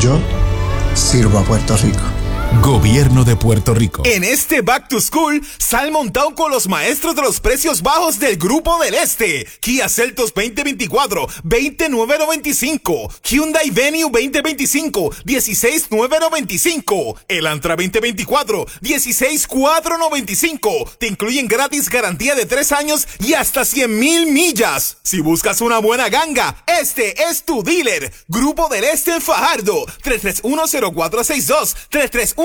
Yo sirvo a Puerto Rico. Gobierno de Puerto Rico. En este Back to School, sal montado con los maestros de los precios bajos del Grupo del Este. Kia Seltos 2024, 29.95. Hyundai Venue 2025, 16.995. Elantra 2024, 16.495. Te incluyen gratis garantía de 3 años y hasta 100,000 millas. Si buscas una buena ganga, este es tu dealer. Grupo del Este en Fajardo, 3310462, 3310462.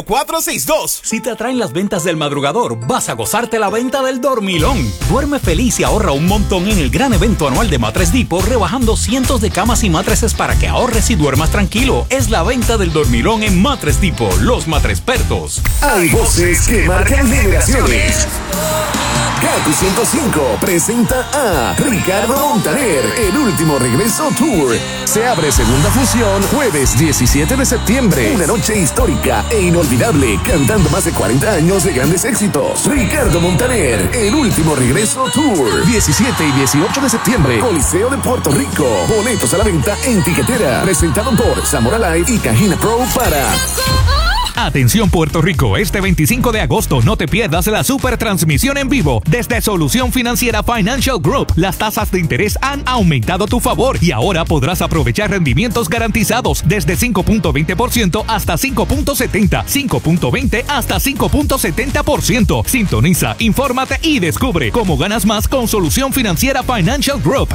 Si te atraen las ventas del madrugador, vas a gozarte la venta del dormilón. Duerme feliz y ahorra un montón en el gran evento anual de Matres Depot, rebajando cientos de camas y matres para que ahorres y duermas tranquilo. Es la venta del dormilón en Matres Depot, los matrespertos. Hay voces que marcan generaciones. Kaku 105 presenta a Ricardo Montaner, el último regreso tour. Se abre segunda función jueves 17 de septiembre. Una noche histórica e inolvidable, cantando más de 40 años de grandes éxitos. Ricardo Montaner, el último regreso tour. 17 y 18 de septiembre, Coliseo de Puerto Rico. Boletos a la venta en Tiquetera. Presentado por Zamora Live y Cajina Pro para... Atención Puerto Rico, este 25 de agosto no te pierdas la super transmisión en vivo desde Solución Financiera Financial Group. Las tasas de interés han aumentado a tu favor y ahora podrás aprovechar rendimientos garantizados desde 5.20% hasta 5.70, 5.20 hasta 5.70%. Sintoniza, infórmate y descubre cómo ganas más con Solución Financiera Financial Group.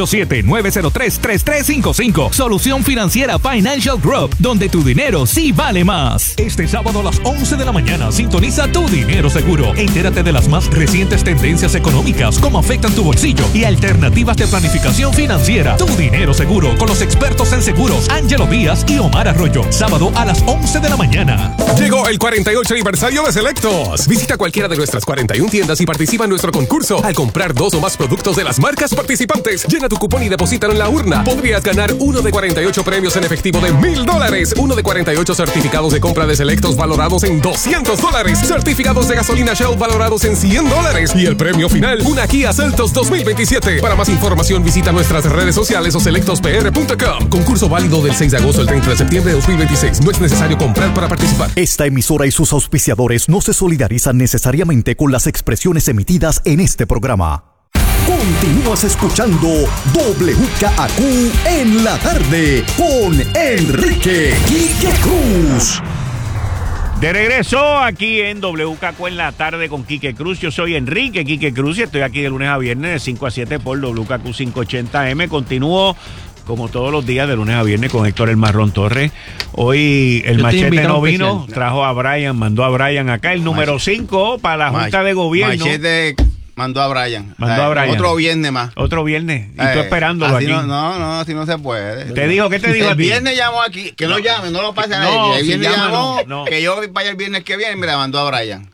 787-903-3355. Solución Financiera Financial Group, donde tu dinero sí vale más. Este sábado a las 11 de la mañana, sintoniza Tu Dinero Seguro. Entérate de las más recientes tendencias económicas, cómo afectan tu bolsillo y alternativas de planificación financiera. Tu Dinero Seguro, con los expertos en seguros, Ángelo Díaz y Omar Arroyo. Sábado a las 11 de la mañana. Llegó el 48 aniversario de Selectos. Visita cualquiera de nuestras 41 tiendas y participa en nuestro concurso. Al comprar 2 o más productos de las marcas participantes, llena tu cupón y deposítalo en la urna. Podrías ganar uno de 48 premios en efectivo de $1,000, uno de 48 certificados de compra de Selectos valorados en $200, certificados de gasolina Shell valorados en $100 y el premio final, una Kia Seltos 2027. Para más información visita nuestras redes sociales o selectospr.com. Concurso válido del 6 de agosto al 30 de septiembre de 2026. No es necesario comprar para participar. Esta emisora y sus auspiciadores no se solidarizan necesariamente con las expresiones emitidas en este programa. Continúas escuchando WKAQ en la tarde con Enrique Quique Cruz. De regreso aquí en WKQ en la tarde con Quique Cruz. Yo soy Enrique Quique Cruz y estoy aquí de lunes a viernes de 5 a 7 por WKQ 580M. Continúo como todos los días de lunes a viernes con Héctor El Marrón Torres. Hoy el Machete no vino, trajo a Brian, mandó a Brian acá, el número 5 para la Junta de Gobierno. Machete mandó a Brian. Mandó a Brian. Otro viernes más. Otro viernes. Y tú esperándolo aquí. No, así no se puede. ¿Te dijo? ¿Qué te dijo a ti? El viernes llamó aquí. Que no llame, no lo pase a nadie. El viernes llamó. Que yo vaya el viernes que viene y me la mandó a Brian.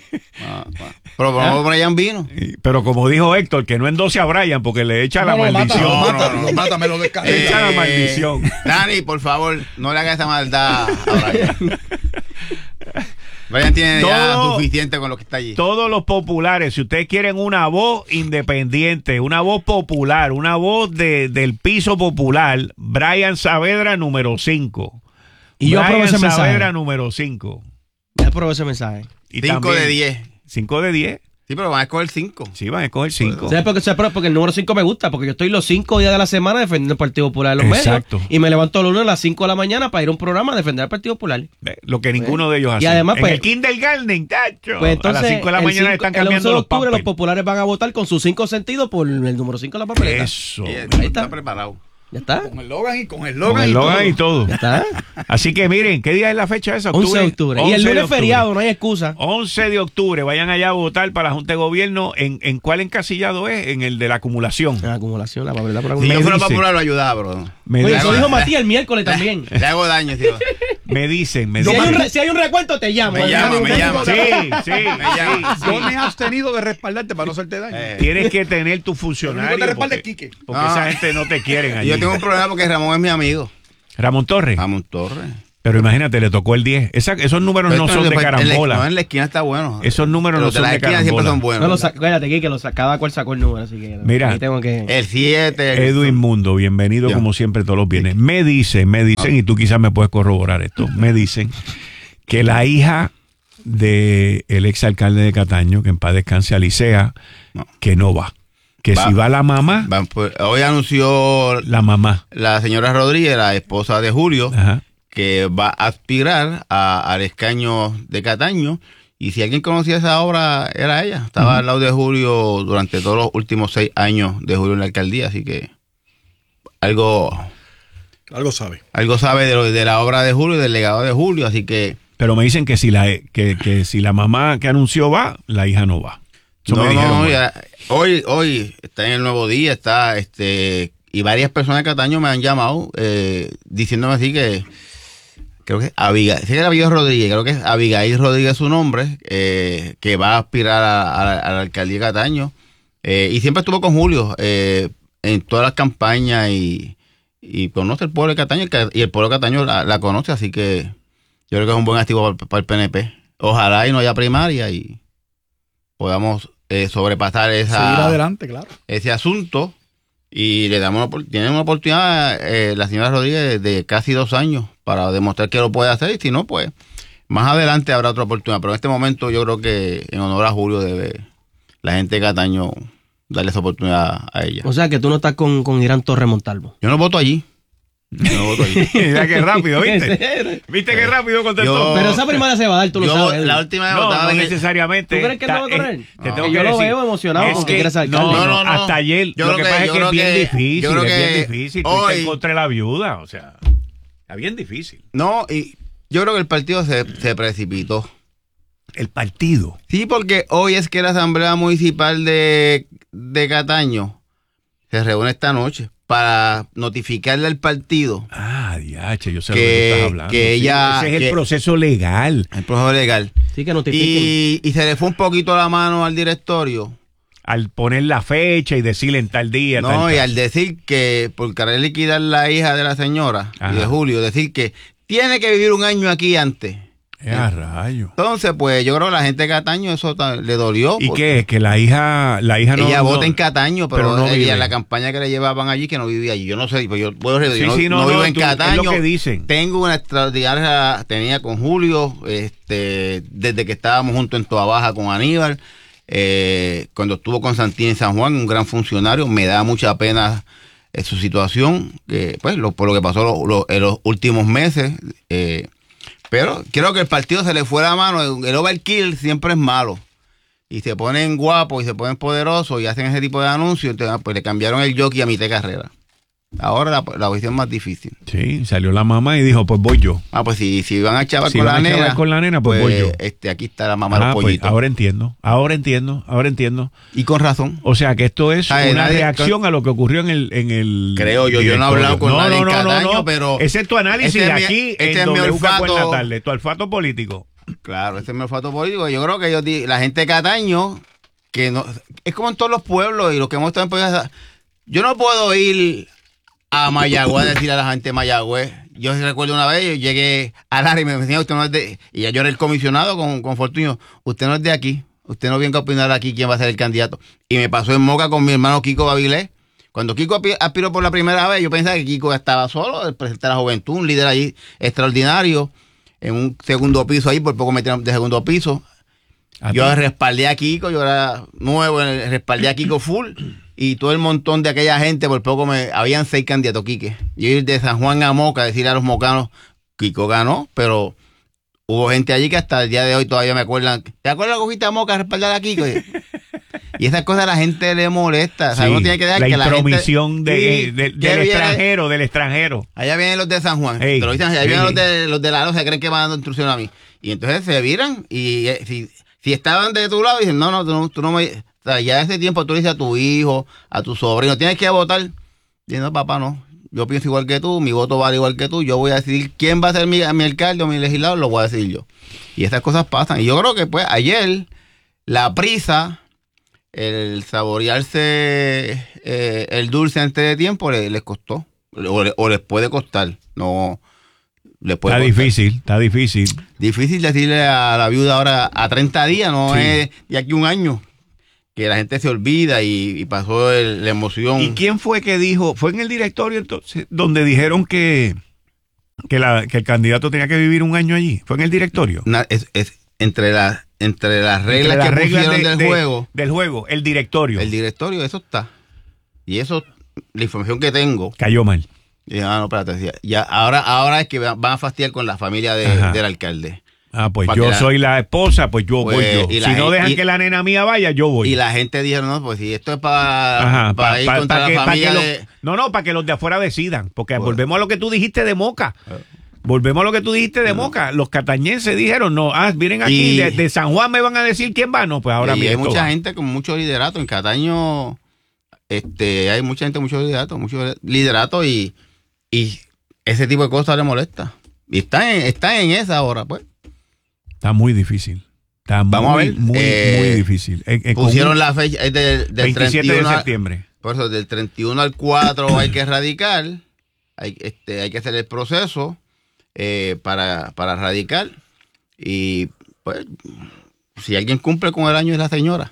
Pero Brian vino. Pero como dijo Héctor, que no endose a Brian porque le echa la maldición. Lo mata, me lo descarga. Le echa la maldición. Dani, por favor, no le hagas esa maldad a Brian. Brian tiene ya suficiente con lo que está allí. Todos los populares, si ustedes quieren una voz independiente, una voz popular, una voz del piso popular, Brian Saavedra número 5. Y yo apruebo ese mensaje. Saavedra número 5. Yo apruebo ese mensaje. 5 de 10. 5 de 10. Sí, pero van a escoger 5. Sí, van a escoger 5. ¿Sabes por qué se aprueba? Porque el número 5 me gusta, porque yo estoy los 5 días de la semana defendiendo el Partido Popular en los medios. Y me levanto el lunes a las 5 de la mañana para ir a un programa a defender al Partido Popular. Lo que ninguno de ellos hace. Y además, en el kindergarten, tacho. Pues entonces, a las 5 de la mañana están cambiando los octubre los populares van a votar con sus 5 sentidos por el número 5 de la papeleta. Eso. Ahí está preparado. ¿Ya está? Con el Logan y todo. ¿Ya está? Así que miren, ¿qué día es la fecha esa? 11 de octubre. Y el lunes feriado, no hay excusa. 11 de octubre, vayan allá a votar para la Junta de Gobierno. ¿En cuál encasillado es? En el de la acumulación. La acumulación, la papeleta por acumulación. Si yo fuera popular lo ayudaba, bro. Oye, eso dijo Matías el miércoles también. Le hago daño, tío. Me dicen. Si hay un recuento, te llamo. Me llama. Sí. Yo me he abstenido de respaldarte para no hacerte daño. Tienes que tener tu funcionario. Te respalde Quique. Porque esa gente no te quieren allí. Yo tengo un problema porque Ramón es mi amigo. ¿Ramón Torres? Ramón Torres. Pero imagínate, le tocó el 10. Esos números no son de carambola. En la esquina está bueno. Esos números no son de carambola. Siempre son buenos. Espérate, que cada cual sacó el número, así que... Mira, tengo que... el 7. Edwin Mundo, bienvenido como siempre todos los viernes. Me dicen, y tú quizás me puedes corroborar esto, me dicen que la hija del exalcalde de Cataño, que en paz descanse, Alicea, que no va. Que si va la mamá... Pues, hoy anunció la mamá, la señora Rodríguez, la esposa de Julio, ajá, que va a aspirar al escaño de Cataño. Y si alguien conocía esa obra, era ella. Estaba al lado de Julio durante todos los últimos 6 años de Julio en la alcaldía. Así que algo sabe. Algo sabe de la obra de Julio y del legado de Julio. Así que... Pero me dicen que si la mamá que anunció va, la hija no va. Ya, hoy está en el Nuevo Día, y varias personas de Cataño me han llamado diciéndome así que creo que Abigail Rodríguez, creo que es Abigail Rodríguez su nombre, que va a aspirar a la alcaldía de Cataño, y siempre estuvo con Julio en todas las campañas y conoce el pueblo de Cataño, y el pueblo de Cataño la conoce, así que yo creo que es un buen activo para el PNP. Ojalá y no haya primaria y podamos sobrepasar seguir adelante, claro, ese asunto, y le damos tiene una oportunidad la señora Rodríguez de casi 2 años para demostrar que lo puede hacer, y si no, pues más adelante habrá otra oportunidad, pero en este momento yo creo que en honor a Julio debe la gente de Cataño darle esa oportunidad a ella. O sea que tú no estás con Irán Torres Montalvo. Yo no voto allí. Mira qué rápido, ¿viste? ¿Viste qué rápido contestó? Pero esa primaria se va a dar, tú lo sabes. La última vez no necesariamente. ¿Tú crees que él no va a correr? Yo lo veo emocionado porque quiere ser alcalde. No, hasta ayer. Lo que pasa es que es bien difícil. Es bien difícil. Tú te encontré la viuda, o sea, está bien difícil. No, y yo creo que el partido se precipitó. ¿El partido? Sí, porque hoy es que la Asamblea Municipal de Cataño se reúne esta noche para notificarle al partido. Diache, yo sé lo que tú estás hablando. Que ella, ese es el proceso legal. El proceso legal. Sí, que notifiquen. Y se le fue un poquito la mano al directorio. Al poner la fecha y decirle en tal día. No, y al decir que, por querer liquidar la hija de la señora, y de Julio, decir que tiene que vivir 1 año aquí antes. Rayo. Entonces, pues yo creo que la gente de Cataño eso le dolió. ¿Y qué? Que la hija no... Ella vota en Cataño, pero no ella, la campaña que le llevaban allí, que no vivía allí. Yo no sé, pues yo no vivo en Cataño. Es lo que dicen. Tengo una extraordinaria, tenía con Julio, desde que estábamos juntos en Toa Baja con Aníbal, cuando estuvo con Santín en San Juan, un gran funcionario. Me da mucha pena su situación, pues por lo que pasó en los últimos meses, pero creo que el partido se le fue la mano. El overkill siempre es malo. Y se ponen guapos y se ponen poderosos y hacen ese tipo de anuncios. Entonces, pues le cambiaron el jockey a mitad de carrera. Ahora la posición es más difícil. Sí, salió la mamá y dijo, pues voy yo. Pues si van a chavar con la nena, pues voy yo. Aquí está la mamá de los pollitos. Pues ahora entiendo. Y con razón. O sea que esto es una reacción a lo que ocurrió en el creo yo no he hablado con nadie en Cataño, pero ese es tu análisis de aquí en WK en la tarde, tu olfato político. Claro, ese es mi olfato político. Yo creo que la gente de Cataño, que no, es como en todos los pueblos y los que hemos estado en pueblos, yo no puedo ir a Mayagüez a decir a la gente de Mayagüez. Yo recuerdo una vez, yo llegué al área y me decían, usted no es de... Y ya yo era el comisionado con Fortunio. Usted no es de aquí. Usted no viene a opinar aquí quién va a ser el candidato. Y me pasó en Moca con mi hermano Kiko Babilé. Cuando Kiko aspiró por la primera vez, yo pensaba que Kiko estaba solo, el presidente de la juventud, un líder allí extraordinario, en un segundo piso ahí, por poco me tiraron de segundo piso. Yo respaldé a Kiko, yo era nuevo, respaldé a Kiko full. Y todo el montón de aquella gente, por poco habían 6 candidatos, Quique. Yo ir de San Juan a Moca, decirle a los mocanos, Kiko ganó, pero hubo gente allí que hasta el día de hoy todavía me acuerdan. ¿Te acuerdas que cogiste a Moca a respaldar a Kiko? Y esas cosas a la gente le molesta. Sí, uno tiene que dejar la que la intromisión del extranjero. Allá vienen los de San Juan. Te lo dicen, allá vienen los de la se creen que van dando instrucciones a mí. Y entonces se viran y si estaban de tu lado, dicen, no, tú no me... O sea, ya ese tiempo tú le dices a tu hijo, a tu sobrino, tienes que votar. Y no, papá, no. Yo pienso igual que tú, mi voto vale igual que tú. Yo voy a decidir quién va a ser mi alcalde o mi legislador, lo voy a decidir yo. Y estas cosas pasan. Y yo creo que pues ayer la prisa, el saborearse el dulce antes de tiempo les costó. O les puede costar. No, puede está difícil. Difícil decirle a la viuda ahora a 30 días, no es de aquí un año. Que la gente se olvida y pasó la emoción. ¿Y quién fue que dijo? ¿Fue en el directorio entonces donde dijeron que el candidato tenía que vivir un año allí? ¿Fue en el directorio? Es entre las reglas que pusieron del juego, el directorio. El directorio, eso está. Y eso, la información que tengo. Cayó mal. No, espérate. Ya, ahora es que van a fastidiar con la familia del alcalde. Pues yo soy la esposa, pues yo voy yo. Si no dejan que la nena mía vaya, yo voy. Y la gente dijeron, no, pues si esto es para ir contra la familia para que los de afuera decidan. Porque volvemos a lo que tú dijiste de Moca. Los catañenses dijeron, no, vienen aquí, de San Juan me van a decir quién va. No, pues ahora mismo. Hay mucha gente con mucho liderato. En Cataño hay mucha gente con mucho liderato y ese tipo de cosas le molesta. Y están en esa hora, pues. Está muy difícil. Muy difícil. Pusieron la fecha del 27 de septiembre. Por eso, del 31 al 4 hay que radicar. Hay que hacer el proceso para radicar. Y pues, si alguien cumple con el año es la señora.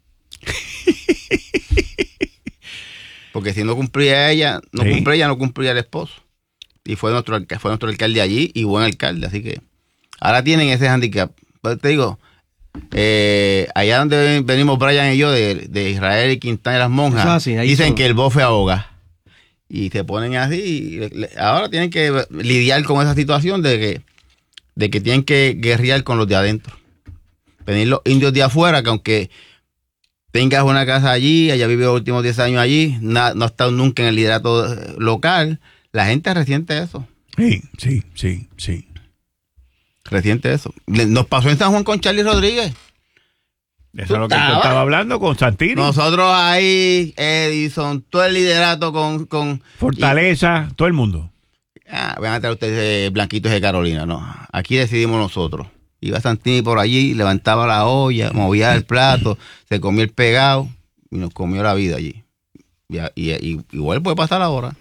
Porque si no cumplía ella, no cumplía el esposo. Y fue nuestro alcalde allí y buen alcalde. Así que ahora tienen ese handicap. Pues te digo, allá donde venimos Brian y yo, de Israel y Quintana y las Monjas, dicen que el bofe ahoga. Y se ponen así. Ahora tienen que lidiar con esa situación de que tienen que guerrear con los de adentro. Venir los indios de afuera, que aunque tengas una casa allí, haya vivido los últimos 10 años allí, no ha estado nunca en el liderato local, la gente resiente eso. Sí. Reciente eso. Nos pasó en San Juan con Charlie Rodríguez. Eso es lo que tú estaba hablando con Santini. Nosotros ahí, Edison, todo el liderato con Fortaleza, todo el mundo. Van a traer ustedes blanquitos de Carolina, no. Aquí decidimos nosotros. Iba Santini por allí, levantaba la olla, movía el plato, se comía el pegado y nos comió la vida allí. Y igual puede pasar ahora.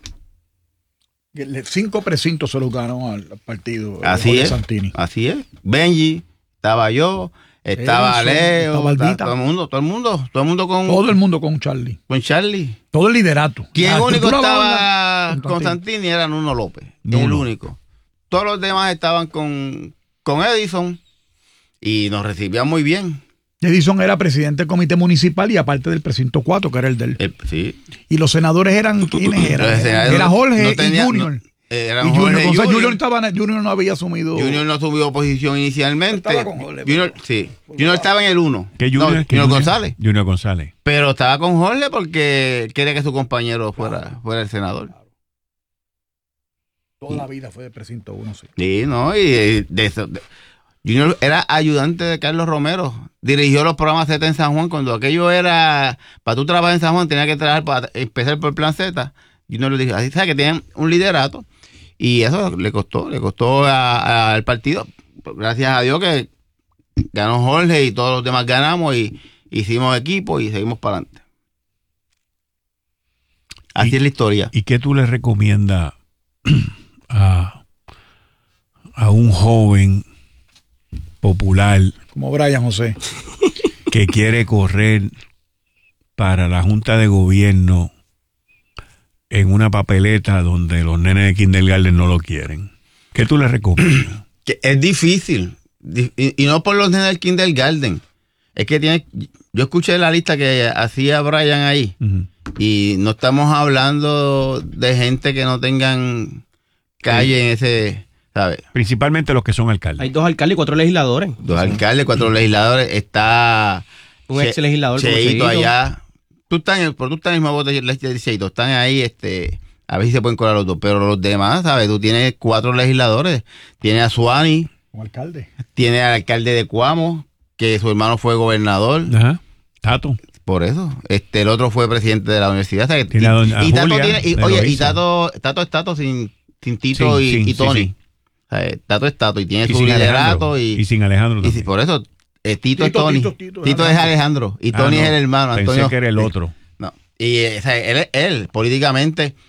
5 precintos se los ganó al partido. Así es. Santini. Así es. Benji, estaba yo, estaba Leo, todo el mundo con Charlie. Con Charlie. Todo el liderato. Quien único estaba con Santini era Nuno López. El único. Todos los demás estaban con Edison y nos recibían muy bien. Edison era presidente del comité municipal y aparte del precinto 4, que era el del. Sí. Y los senadores eran. ¿Quiénes eran? Era Jorge y Junior. Junior no había asumido. Junior no asumió oposición inicialmente. Estaba con Jorge. Junior estaba en el 1. Junior González. Junior González. Pero estaba con Jorge porque quería que su compañero fuera el senador. Toda la vida fue de precinto 1, sí. Sí, no, y Junior era ayudante de Carlos Romero. Dirigió los programas Z en San Juan. Cuando aquello era, para tú trabajar en San Juan, tenía que trabajar para empezar por el plan Z. Junior le dijo, así sabe que tenían un liderato. Y eso le costó al partido. Gracias a Dios que ganó Jorge y todos los demás ganamos y hicimos equipo y seguimos para adelante. Así es la historia. ¿Y qué tú le recomiendas a un joven popular como Brian José que quiere correr para la Junta de Gobierno en una papeleta donde los nenes de kindergarten no lo quieren? ¿Qué tú le recomiendas? Que es difícil y no por los nenes del kindergarten. Es que yo escuché la lista que hacía Brian ahí y no estamos hablando de gente que no tengan calle en ese, ¿sabes? Principalmente los que son alcaldes. Hay 2 alcaldes y 4 legisladores. 2 alcaldes, 4 legisladores. Está un ex legislador. Cheito allá. Tú estás en el mismo voto de Cheito. Están ahí, a ver si se pueden colar los 2. Pero los demás, ¿sabes? Tú tienes 4 legisladores. Tienes a Suani. Un alcalde. Tienes al alcalde de Cuamo, que su hermano fue gobernador. Ajá. Tato. Por eso. El otro fue presidente de la universidad. ¿Sabes? Tiene a y Tato Julia, tiene. Oye, y Tato es Tato sin Tito y Tony. Sí. O sea, Tato es Tato y tiene su liderato. Y sin Alejandro también. Por eso, Tito es Tony. Tito es Alejandro. Y Tony es el hermano. Pensé Antonio, que era el otro. No. Y él políticamente,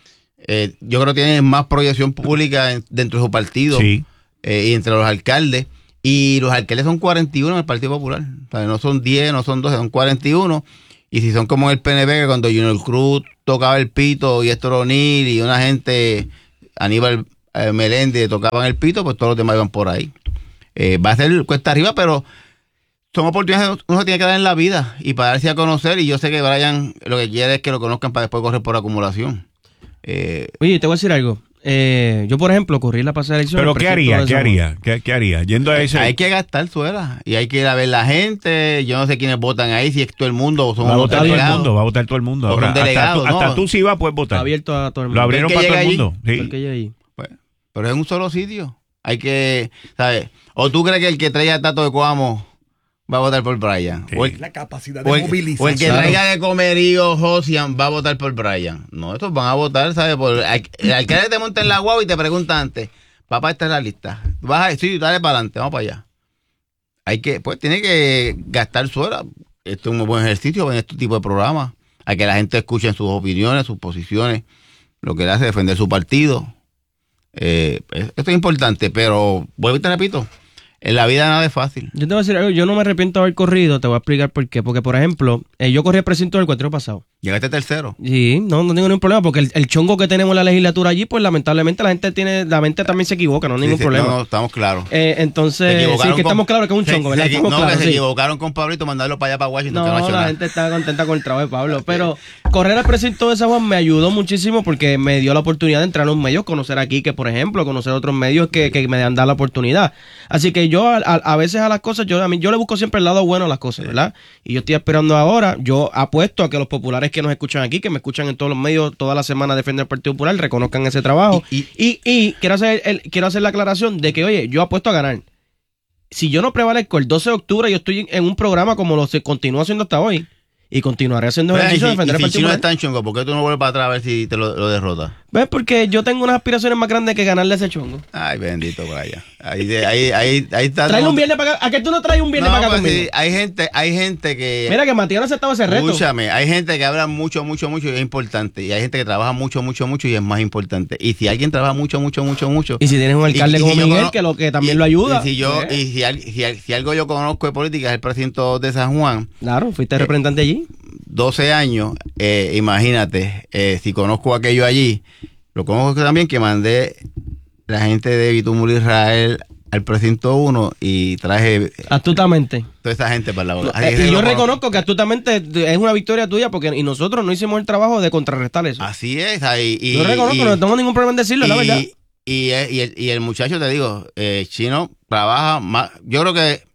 yo creo que tienen más proyección pública dentro de su partido y entre los alcaldes. Y los alcaldes son 41 en el Partido Popular. O sea, no son 10, no son 12, son 41. Y si son como en el PNP, que cuando Junior Cruz tocaba el pito y Héctor O'Neill y una gente, Aníbal Meléndez, tocaban el pito, pues todos los demás iban por ahí. Va a ser cuesta arriba, pero son oportunidades que uno se tiene que dar en la vida y para darse a conocer. Y yo sé que Brian lo que quiere es que lo conozcan para después correr por acumulación. Oye, te voy a decir algo. Yo, por ejemplo, corrí la pasada elección. ¿Pero qué haría? ¿Qué haría? Yendo a ese... Hay que gastar suela y hay que ir a ver la gente. Yo no sé quiénes votan ahí, si es todo el mundo o son unos delegados. Va a votar todo el mundo. Ahora, hasta tú sí vas, puedes votar. Abierto a todo el mundo. Lo abrieron para todo el mundo. Sí. Pues, pero es en un solo sitio. Hay que, ¿sabes? ¿O tú crees que el que traiga Tato de Coamo va a votar por Brian? Sí. La capacidad de movilización. O el que traiga de Comerío Josian va a votar por Brian. No, estos van a votar, ¿sabes? El alcalde te monta en la guagua y te pregunta antes, papá, esta es la lista. Vas a sí, dale para adelante, vamos para allá. Tiene que gastar suela. Esto es un buen ejercicio en este tipo de programas. A que la gente escuche sus opiniones, sus posiciones, lo que le hace defender su partido. Esto es importante, pero vuelvo y te repito, en la vida nada es fácil. Yo te voy a decir algo, yo no me arrepiento de haber corrido, te voy a explicar por qué. Porque, por ejemplo, yo corrí el precinto del cuatrero pasado. ¿Llegaste tercero? Sí, no tengo ningún problema, porque el chongo que tenemos en la legislatura allí, pues lamentablemente la mente también se equivoca, no hay ningún problema. No, estamos claros. Entonces, sí, que estamos claros que es un chongo, ¿verdad? Se equivocaron con Pablito, mandarlo para allá, para Washington. No, la gente está contenta con el trabajo de Pablo, pero correr al precinto de San Juan me ayudó muchísimo porque me dio la oportunidad de entrar a los medios, conocer aquí, que por ejemplo, conocer otros medios que me dan la oportunidad. Así que yo a veces a las cosas, yo le busco siempre el lado bueno a las cosas, ¿verdad? Y yo estoy esperando ahora, yo apuesto a que los populares que nos escuchan aquí, que me escuchan en todos los medios toda la semana defender el Partido Popular, reconozcan ese trabajo. Y quiero hacer la aclaración de que, oye, yo apuesto a ganar. Si yo no prevalezco el 12 de octubre, yo estoy en un programa como lo se continúa haciendo hasta hoy. Y continuaré haciendo ejercicio de defender el Partido Popular. Si Chino es tan chongo, ¿por qué tú no vuelves para atrás a ver si te lo derrotas? ¿Ves? Porque yo tengo unas aspiraciones más grandes que ganarle a ese chongo. Ay, bendito, vaya. Ahí está. Trae un viernes para acá. ¿A qué tú no traes un viernes para acá conmigo? Sí, hay gente que... Mira, que Matías no aceptaba ese reto. Escúchame, hay gente que habla mucho y es importante. Y hay gente que trabaja mucho y es más importante. Y si alguien trabaja mucho. Y si tienes un alcalde como Miguel, que también lo ayuda. Si algo yo conozco de política es el presidente de San Juan. Claro, fuiste representante allí. 12 años, imagínate, si conozco aquello allí, lo conozco también que mandé la gente de Bitumul Israel al precinto 1 y traje astutamente toda esa gente para la bola. Y yo reconozco que astutamente es una victoria tuya porque y nosotros no hicimos el trabajo de contrarrestar eso. Así es. Yo reconozco, no tengo ningún problema en decirlo, la verdad. Y el muchacho, te digo, Chino trabaja más, yo creo que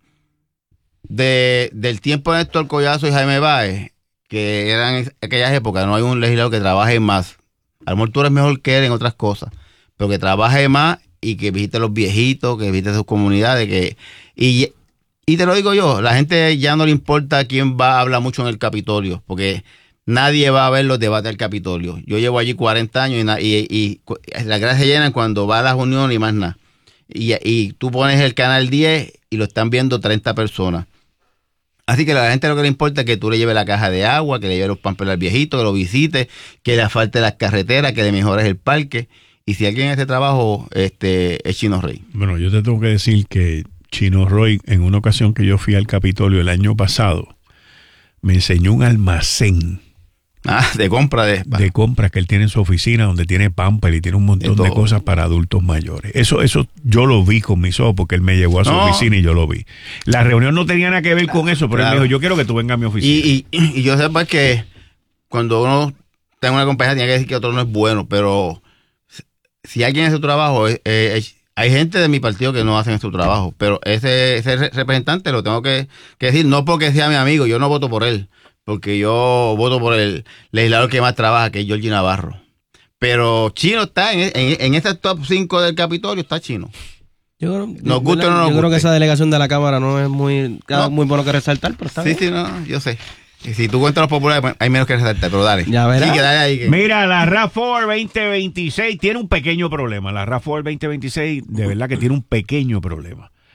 del tiempo de Néstor Collazo y Jaime Báez, que eran en aquellas épocas, no hay un legislador que trabaje más. A lo mejor tú eres mejor que él en otras cosas, pero que trabaje más y que visite a los viejitos, que visite sus comunidades, y te lo digo yo, la gente ya no le importa quién va a hablar mucho en el Capitolio, porque nadie va a ver los debates del Capitolio. Yo llevo allí 40 años y las gracias se llenan cuando va a las uniones y más nada. Y tú pones el canal 10 y lo están viendo 30 personas. Así que a la gente lo que le importa es que tú le lleves la caja de agua, que le lleves los pamperos al viejito, que lo visites, que le asfalte las carreteras, que le mejores el parque. Y si alguien hace trabajo, es Chino Rey. Bueno, yo te tengo que decir que Chino Roy, en una ocasión que yo fui al Capitolio el año pasado, me enseñó un almacén. De compra de compras que él tiene en su oficina, donde tiene Pamper y tiene un montón de cosas para adultos mayores. Eso yo lo vi con mis ojos porque él me llevó a su oficina y yo lo vi. La reunión no tenía nada que ver con eso, pero él me dijo, yo quiero que tú vengas a mi oficina. Y yo sé que cuando uno está en una compañía tiene que decir que otro no es bueno, pero si alguien hace su trabajo, hay gente de mi partido que no hacen su trabajo, pero ese representante lo tengo que decir, no porque sea mi amigo, yo no voto por él. Porque yo voto por el legislador que más trabaja, que es Georgie Navarro. Pero Chino está en ese top 5 del Capitolio, está Chino. Yo creo que esa delegación de la Cámara no es muy bueno que resaltar, pero está bien. Sí, yo sé. Y si tú cuentas los populares, pues hay menos que resaltar, pero dale. Ya verás. Sí, dale ahí, Mira, la RAV4 2026 tiene un pequeño problema. La RAV4 2026, de verdad que tiene un pequeño problema.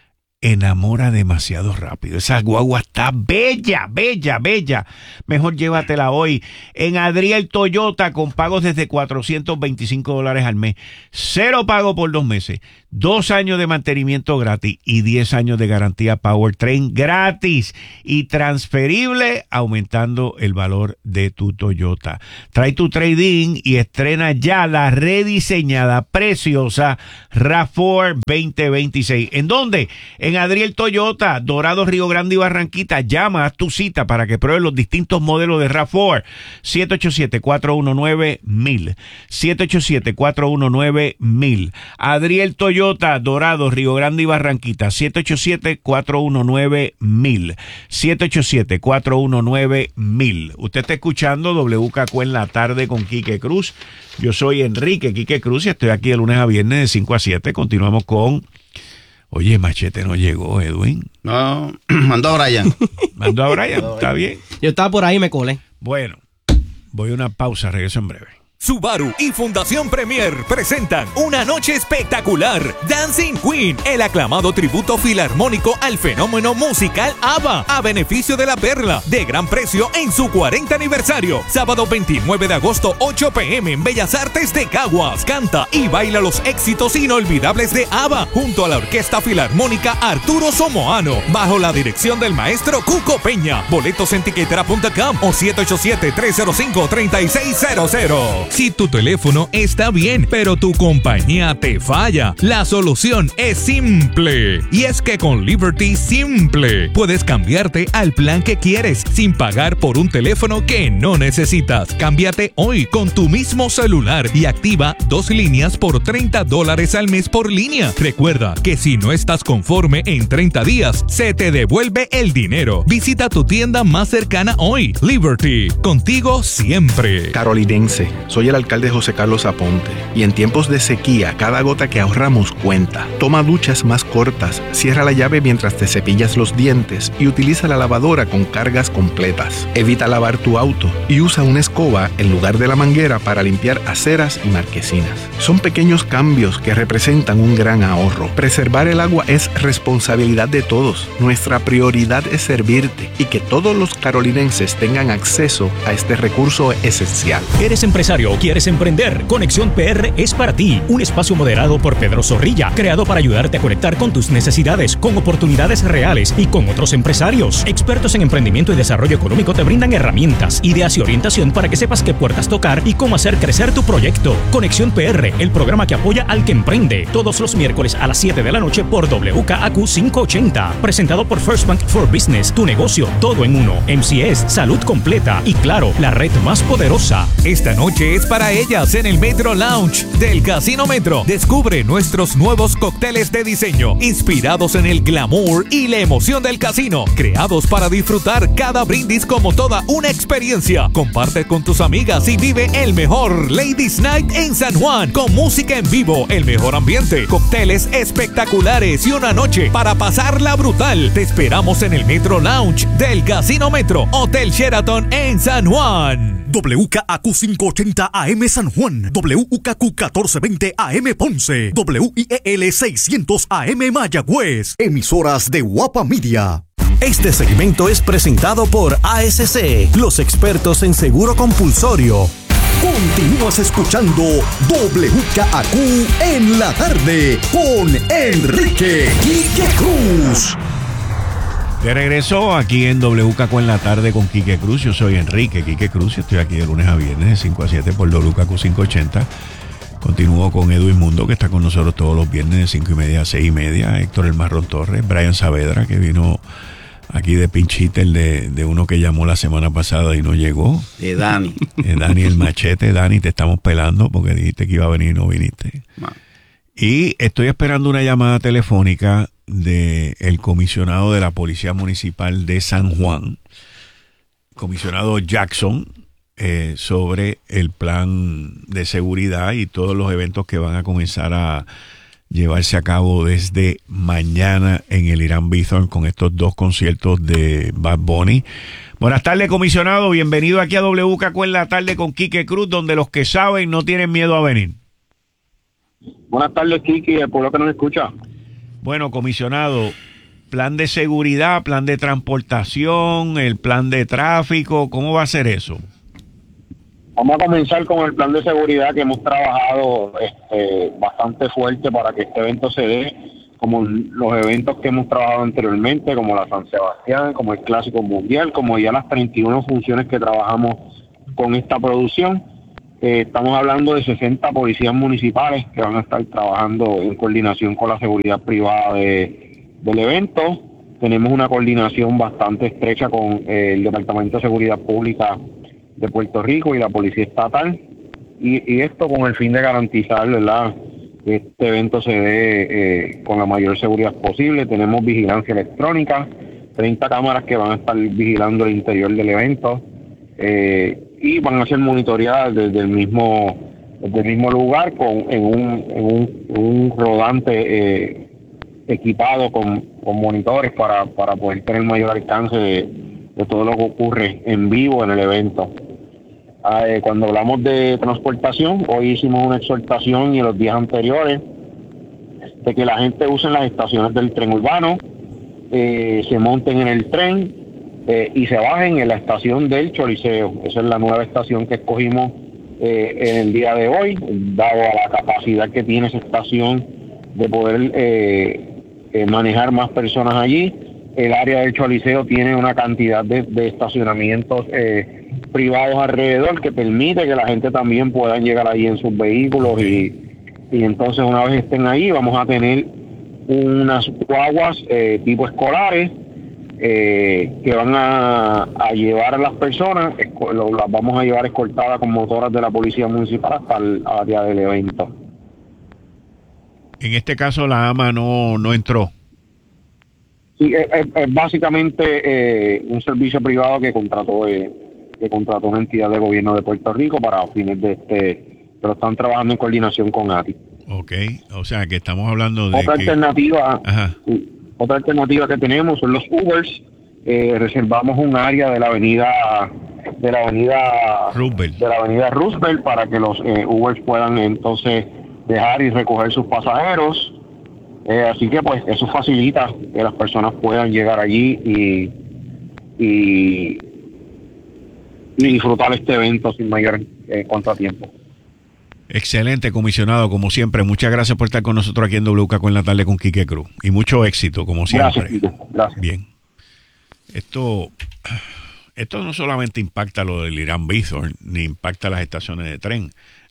enamora demasiado rápido. Esa guagua está bella, bella, bella. Mejor llévatela hoy en Adriel Toyota con pagos desde $425 al mes. 0 pago por 2 meses. 2 años de mantenimiento gratis y 10 años de garantía Powertrain gratis y transferible, aumentando el valor de tu Toyota. Trae tu trade-in y estrena ya la rediseñada, preciosa RAV4 2026. ¿En dónde? En Adriel Toyota, Dorado, Río Grande y Barranquita. Llama a tu cita para que pruebes los distintos modelos de RAV4. 787-419-1000. 787-419-1000. Adriel Toyota, Dorado, Río Grande y Barranquita. 787-419-1000. 787-419-1000. Usted está escuchando WKQ en la tarde con Quique Cruz. Yo soy Enrique Quique Cruz y estoy aquí de lunes a viernes de 5 a 7. Continuamos con... Oye, Machete no llegó, Edwin. No, mandó a Brian. Mandó a Brian, está bien. Yo estaba por ahí y me colé. Bueno, voy a una pausa, regreso en breve. Subaru y Fundación Premier presentan una noche espectacular. Dancing Queen, el aclamado tributo filarmónico al fenómeno musical ABBA, a beneficio de La Perla, de gran precio en su 40 aniversario. Sábado 29 de agosto, 8 p.m. en Bellas Artes de Caguas. Canta y baila los éxitos inolvidables de ABBA junto a la Orquesta Filarmónica Arturo Somoano, bajo la dirección del maestro Cuco Peña. Boletos en tiquetera.com o 787-305-3600. Si tu teléfono está bien, pero tu compañía te falla, la solución es simple. Y es que con Liberty Simple puedes cambiarte al plan que quieres sin pagar por un teléfono que no necesitas. Cámbiate hoy con tu mismo celular y activa 2 líneas por $30 al mes por línea. Recuerda que si no estás conforme en 30 días, se te devuelve el dinero. Visita tu tienda más cercana hoy. Liberty, contigo siempre. Carolinense, soy el alcalde José Carlos Aponte y en tiempos de sequía cada gota que ahorramos cuenta. Toma duchas más cortas, cierra la llave mientras te cepillas los dientes y utiliza la lavadora con cargas completas. Evita lavar tu auto y usa una escoba en lugar de la manguera para limpiar aceras y marquesinas. Son pequeños cambios que representan un gran ahorro. Preservar el agua es responsabilidad de todos. Nuestra prioridad es servirte y que todos los carolinenses tengan acceso a este recurso esencial. ¿Eres empresario o quieres emprender? Conexión PR es para ti. Un espacio moderado por Pedro Zorrilla, creado para ayudarte a conectar con tus necesidades, con oportunidades reales y con otros empresarios. Expertos en emprendimiento y desarrollo económico te brindan herramientas, ideas y orientación para que sepas qué puertas tocar y cómo hacer crecer tu proyecto. Conexión PR, el programa que apoya al que emprende. Todos los miércoles a las 7 de la noche por WKAQ 580. Presentado por First Bank for Business. Tu negocio, todo en uno. MCS, salud completa y claro, la red más poderosa. Esta noche es para ellas en el Metro Lounge del Casino Metro. Descubre nuestros nuevos cócteles de diseño, inspirados en el glamour y la emoción del casino, creados para disfrutar cada brindis como toda una experiencia. Comparte con tus amigas y vive el mejor Ladies Night en San Juan, con música en vivo, el mejor ambiente, cócteles espectaculares y una noche para pasarla brutal. Te esperamos en el Metro Lounge del Casino Metro, Hotel Sheraton en San Juan. WKAQ 580 AM San Juan, WKQ 1420 AM Ponce, WIEL 600 AM Mayagüez, emisoras de Guapa Media. Este segmento es presentado por ASC, los expertos en seguro compulsorio. Continúas escuchando WKAQ en la tarde con Enrique Quique Cruz. De regreso aquí en WKQ en la tarde con Quique Cruz. Yo soy Enrique Quique Cruz y estoy aquí de lunes a viernes de 5 a 7 por WKQ 580. Continúo con Edwin Mundo, que está con nosotros todos los viernes de 5 y media a 6 y media. Héctor El Marrón Torres, Brian Saavedra, que vino aquí de pinchite, de uno que llamó la semana pasada y no llegó. De Dani. Dani el Machete. Dani, te estamos pelando porque dijiste que iba a venir y no viniste. Y estoy esperando una llamada telefónica del comisionado de la Policía Municipal de San Juan, comisionado Jackson, sobre el plan de seguridad y todos los eventos que van a comenzar a llevarse a cabo desde mañana en el Irán Bithorn con estos 2 conciertos de Bad Bunny. Buenas tardes, comisionado. Bienvenido aquí a WKQ en la tarde con Quique Cruz, donde los que saben no tienen miedo a venir. Buenas tardes, Quique, el pueblo que nos escucha. Bueno, comisionado, plan de seguridad, plan de transportación, el plan de tráfico, ¿cómo va a ser eso? Vamos a comenzar con el plan de seguridad que hemos trabajado bastante fuerte para que este evento se dé, como los eventos que hemos trabajado anteriormente, como la San Sebastián, como el Clásico Mundial, como ya las 31 funciones que trabajamos con esta producción. Estamos hablando de 60 policías municipales que van a estar trabajando en coordinación con la seguridad privada del evento. Tenemos una coordinación bastante estrecha con el Departamento de Seguridad Pública de Puerto Rico y la Policía Estatal, y esto con el fin de garantizar, ¿verdad?, que este evento se dé con la mayor seguridad posible. Tenemos vigilancia electrónica, 30 cámaras que van a estar vigilando el interior del evento, y van a ser monitoreadas desde el mismo lugar en un rodante equipado con monitores para poder tener mayor alcance de todo lo que ocurre en vivo en el evento. Cuando hablamos de transportación, hoy hicimos una exhortación y en los días anteriores de que la gente use las estaciones del tren urbano, se monten en el tren y se bajen en la estación del Choliseo. Esa es la nueva estación que escogimos en el día de hoy, dado a la capacidad que tiene esa estación de poder manejar más personas allí. El área del Choliseo tiene una cantidad de estacionamientos privados alrededor que permite que la gente también pueda llegar ahí en sus vehículos, y entonces una vez estén ahí vamos a tener unas guaguas tipo escolares que van a llevar a las personas, las vamos a llevar escoltadas con motoras de la Policía Municipal hasta el área del evento. En este caso la AMA no entró. Sí, es básicamente un servicio privado que contrató una entidad de gobierno de Puerto Rico para fines pero están trabajando en coordinación con ATI. Ok, o sea que estamos hablando de otra alternativa que tenemos son los Ubers. Reservamos un área de la avenida Roosevelt para que los Ubers puedan entonces dejar y recoger sus pasajeros. Así que pues eso facilita que las personas puedan llegar allí y disfrutar este evento sin mayor contratiempo. Excelente, comisionado, como siempre. Muchas gracias por estar con nosotros aquí en WKQ en la tarde con Quique Cruz. Y mucho éxito, como siempre. Gracias, Quique. Gracias. Bien. Esto no solamente impacta lo del Irán Bithorn, ni impacta las estaciones de tren.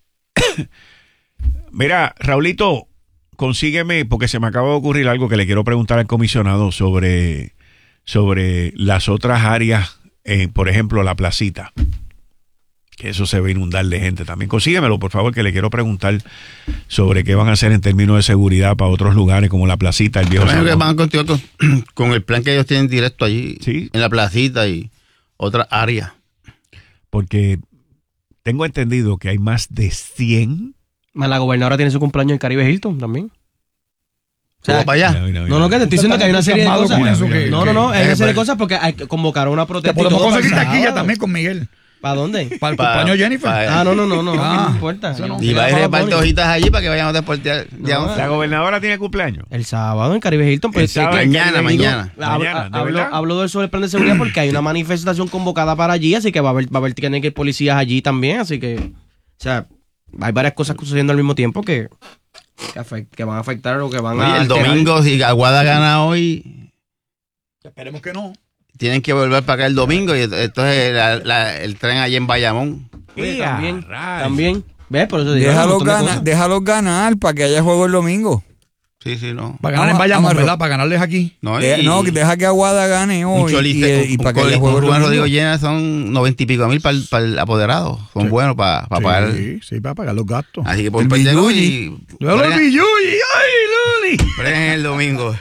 Mira, Raulito, consígueme, porque se me acaba de ocurrir algo que le quiero preguntar al comisionado sobre las otras áreas, por ejemplo, la placita. Que eso se va a inundar de gente también. Consíguemelo, por favor, que le quiero preguntar sobre qué van a hacer en términos de seguridad para otros lugares como la placita, el viejo San Juan. Que van contigo con el plan que ellos tienen directo allí, ¿sí?, en la placita y otras áreas. Porque tengo entendido que hay más de 100. La gobernadora tiene su cumpleaños en Caribe Hilton también. O sea, para allá. No, que te estoy diciendo que hay una serie de cosas. No, hay una serie de cosas porque hay que convocar una protesta. Podemos conseguir taquilla también con Miguel. ¿Para dónde? Para el cumpleaños Jennifer. No importa. Y va a ir repartir hojitas allí para que vayamos a deportear. La gobernadora tiene cumpleaños. El sábado en Caribe Hilton. Pues, mañana. Hablo de eso del plan de seguridad porque hay una manifestación convocada para allí, así que va a haber que ir policías allí también, así que, o sea, hay varias cosas sucediendo al mismo tiempo que van a afectar o que van a... el domingo, si Aguada gana hoy... Esperemos que no. Tienen que volver para acá el domingo y entonces el tren allí en Bayamón. También. ¿Ves? Por eso déjalos ganar para que haya juego el domingo. Sí, no. Para ganar en Bayamón, ¿verdad? Para ganarles aquí. Deja que Aguada gane hoy y para que haya juego el domingo. Digo, llena son 90 y pico mil para el apoderado. Son buenos para pagar. Sí, para pagar los gastos. Así que por perder hoy. ¡Ay, Luli! Pren el domingo.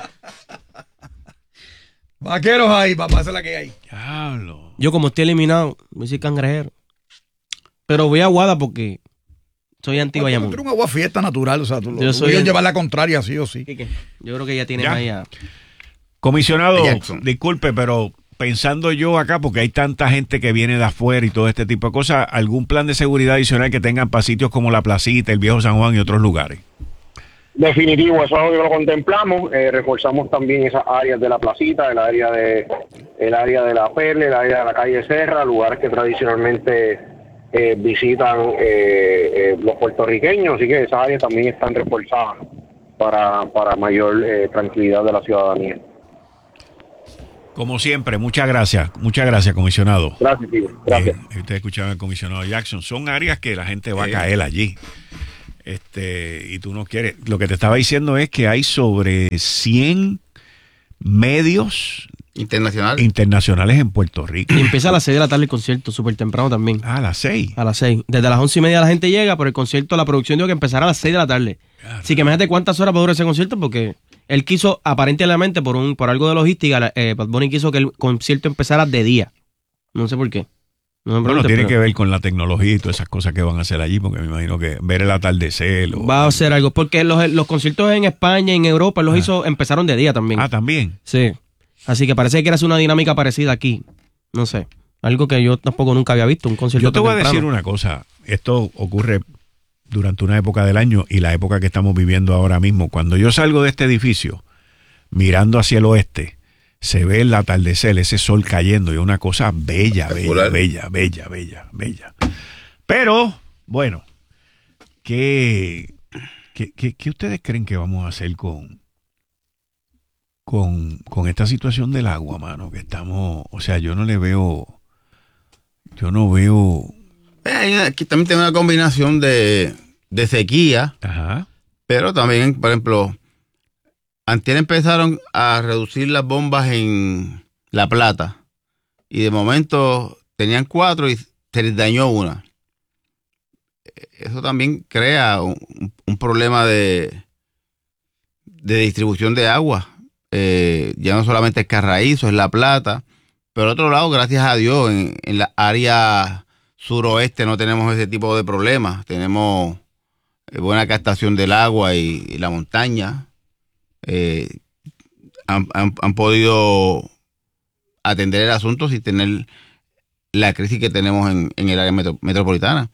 Vaqueros ahí, papá, esa es la que hay. Diablo. Yo, como estoy eliminado, voy a decir cangrejero. Pero voy a Aguada porque soy anti-Bayamón. Tú eres un agua fiesta natural, o sea, tú quieres llevar la contraria, sí o sí. Yo creo que ya tienes ahí a... Comisionado, disculpe, pero pensando yo acá, porque hay tanta gente que viene de afuera y todo este tipo de cosas, ¿algún plan de seguridad adicional que tengan para sitios como la placita, el viejo San Juan y otros lugares? Definitivo, eso es algo que lo contemplamos. Reforzamos también esas áreas de la placita, el área de la Perla, el área de la calle Serra, lugares que tradicionalmente visitan los puertorriqueños, así que esas áreas también están reforzadas para mayor tranquilidad de la ciudadanía. Como siempre, muchas gracias, comisionado. Gracias, tío. Gracias. Ustedes escuchaban al comisionado Jackson. Son áreas que la gente va a caer allí. Y tú no quieres. Lo que te estaba diciendo es que hay sobre 100 medios internacionales en Puerto Rico. Y empieza a las 6 de la tarde el concierto, súper temprano también. A las 6. A las 6. Desde las 11:30 la gente llega, pero el concierto, la producción dijo que empezará a las 6 de la tarde. Así que imagínate cuántas horas va a durar ese concierto, porque él quiso, aparentemente, por algo de logística, Bad Bunny quiso que el concierto empezara de día. No sé por qué. No tiene que ver con la tecnología y todas esas cosas que van a hacer allí, porque me imagino que ver el atardecer. Va a hacer algo, porque los conciertos en España, en Europa, empezaron de día también. Ah, también. Sí. Así que parece que era una dinámica parecida aquí. No sé. Algo que yo tampoco nunca había visto, un concierto. Yo te voy a decir una cosa. Esto ocurre durante una época del año y la época que estamos viviendo ahora mismo. Cuando yo salgo de este edificio, mirando hacia el oeste, se ve el atardecer, ese sol cayendo, y una cosa bella. Pero, bueno, ¿qué ustedes creen que vamos a hacer con esta situación del agua, mano? Que estamos, o sea, yo no veo. Aquí también tiene una combinación de sequía, pero también, por ejemplo, antes empezaron a reducir las bombas en La Plata y de momento tenían 4 y se les dañó una. Eso también crea un problema de distribución de agua. Ya no solamente es Carraízo, es La Plata, pero por otro lado, gracias a Dios, en la área suroeste no tenemos ese tipo de problemas. Tenemos buena captación del agua y la montaña. Han podido atender el asunto sin tener la crisis que tenemos en el área metropolitana.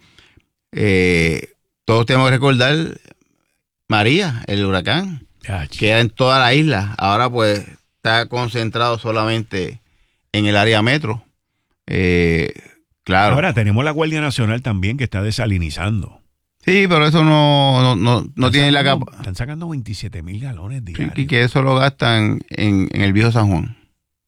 Todos tenemos que recordar María, el huracán, que era en toda la isla. Ahora pues está concentrado solamente en el área metro. Claro. Ahora tenemos la Guardia Nacional también que está desalinizando. Sí, pero eso no tiene la capa. Están sacando 27,000 galones diarios. Y que eso lo gastan en el viejo San Juan.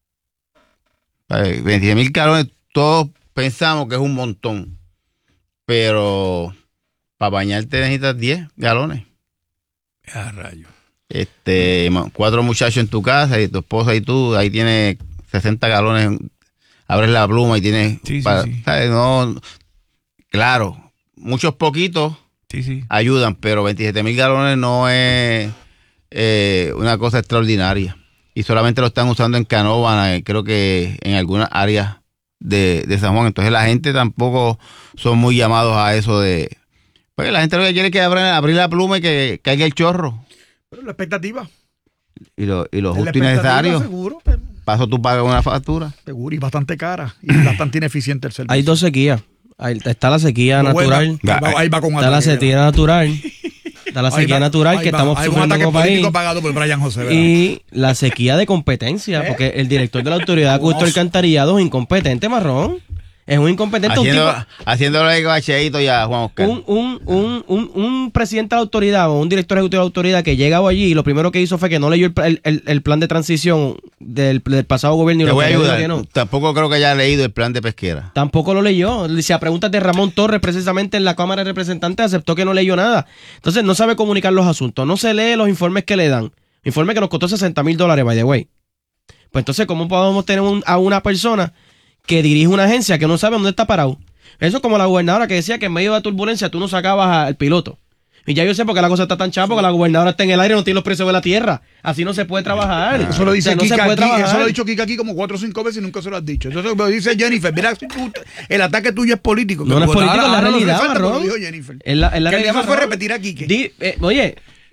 27,000 galones, todos pensamos que es un montón. Pero para bañarte necesitas 10 galones. ¡Ah, rayo! 4 muchachos en tu casa y tu esposa y tú, ahí tienes 60 galones. Abres la pluma y tienes... Sí. No, claro, muchos poquitos ayudan, pero 27,000 galones no es una cosa extraordinaria. Y solamente lo están usando en Canóvana, creo que en algunas áreas de San Juan. Entonces la gente tampoco son muy llamados a eso de... Porque la gente lo que quiere es que abrir la pluma y que caiga el chorro. Pero la expectativa. Y lo justo y necesario. Seguro, Paso tú pagas una factura. Seguro, y bastante cara. Y bastante ineficiente el servicio. Hay 2 sequías. Está la sequía natural. Ahí va con está la sequía natural. Está la sequía natural que estamos sufriendo como país. Pagado por Brian José, ¿verdad? Y la sequía de competencia, porque el director de la autoridad de acueducto y alcantarillado es incompetente, marrón. Es un incompetente. Haciéndolo de Bacheito y a Juan Oscar. Un presidente de la autoridad o un director ejecutivo de la autoridad que llegaba allí y lo primero que hizo fue que no leyó el plan de transición del pasado gobierno. Te voy a ayudar. Tampoco creo que haya leído el plan de pesquera. Tampoco lo leyó. Si a preguntas de Ramón Torres, precisamente en la Cámara de Representantes, aceptó que no leyó nada. Entonces no sabe comunicar los asuntos. No se lee los informes que le dan. Informe que nos costó $60,000, by the way. Pues entonces, ¿cómo podemos tener a una persona que dirige una agencia que no sabe dónde está parado? Eso es como la gobernadora que decía que en medio de la turbulencia tú no sacabas al piloto. Y ya yo sé por qué la cosa está tan chapa, porque la gobernadora está en el aire y no tiene los precios de la tierra. Así no se puede trabajar. Eso lo dice Kika aquí, eso lo ha dicho Kika aquí como 4 o 5 veces y nunca se lo has dicho. Entonces lo dice Jennifer, mira, el ataque tuyo es político. No es político, es la realidad, Marrón. Es la realidad. Fue repetir a Kike. Oye,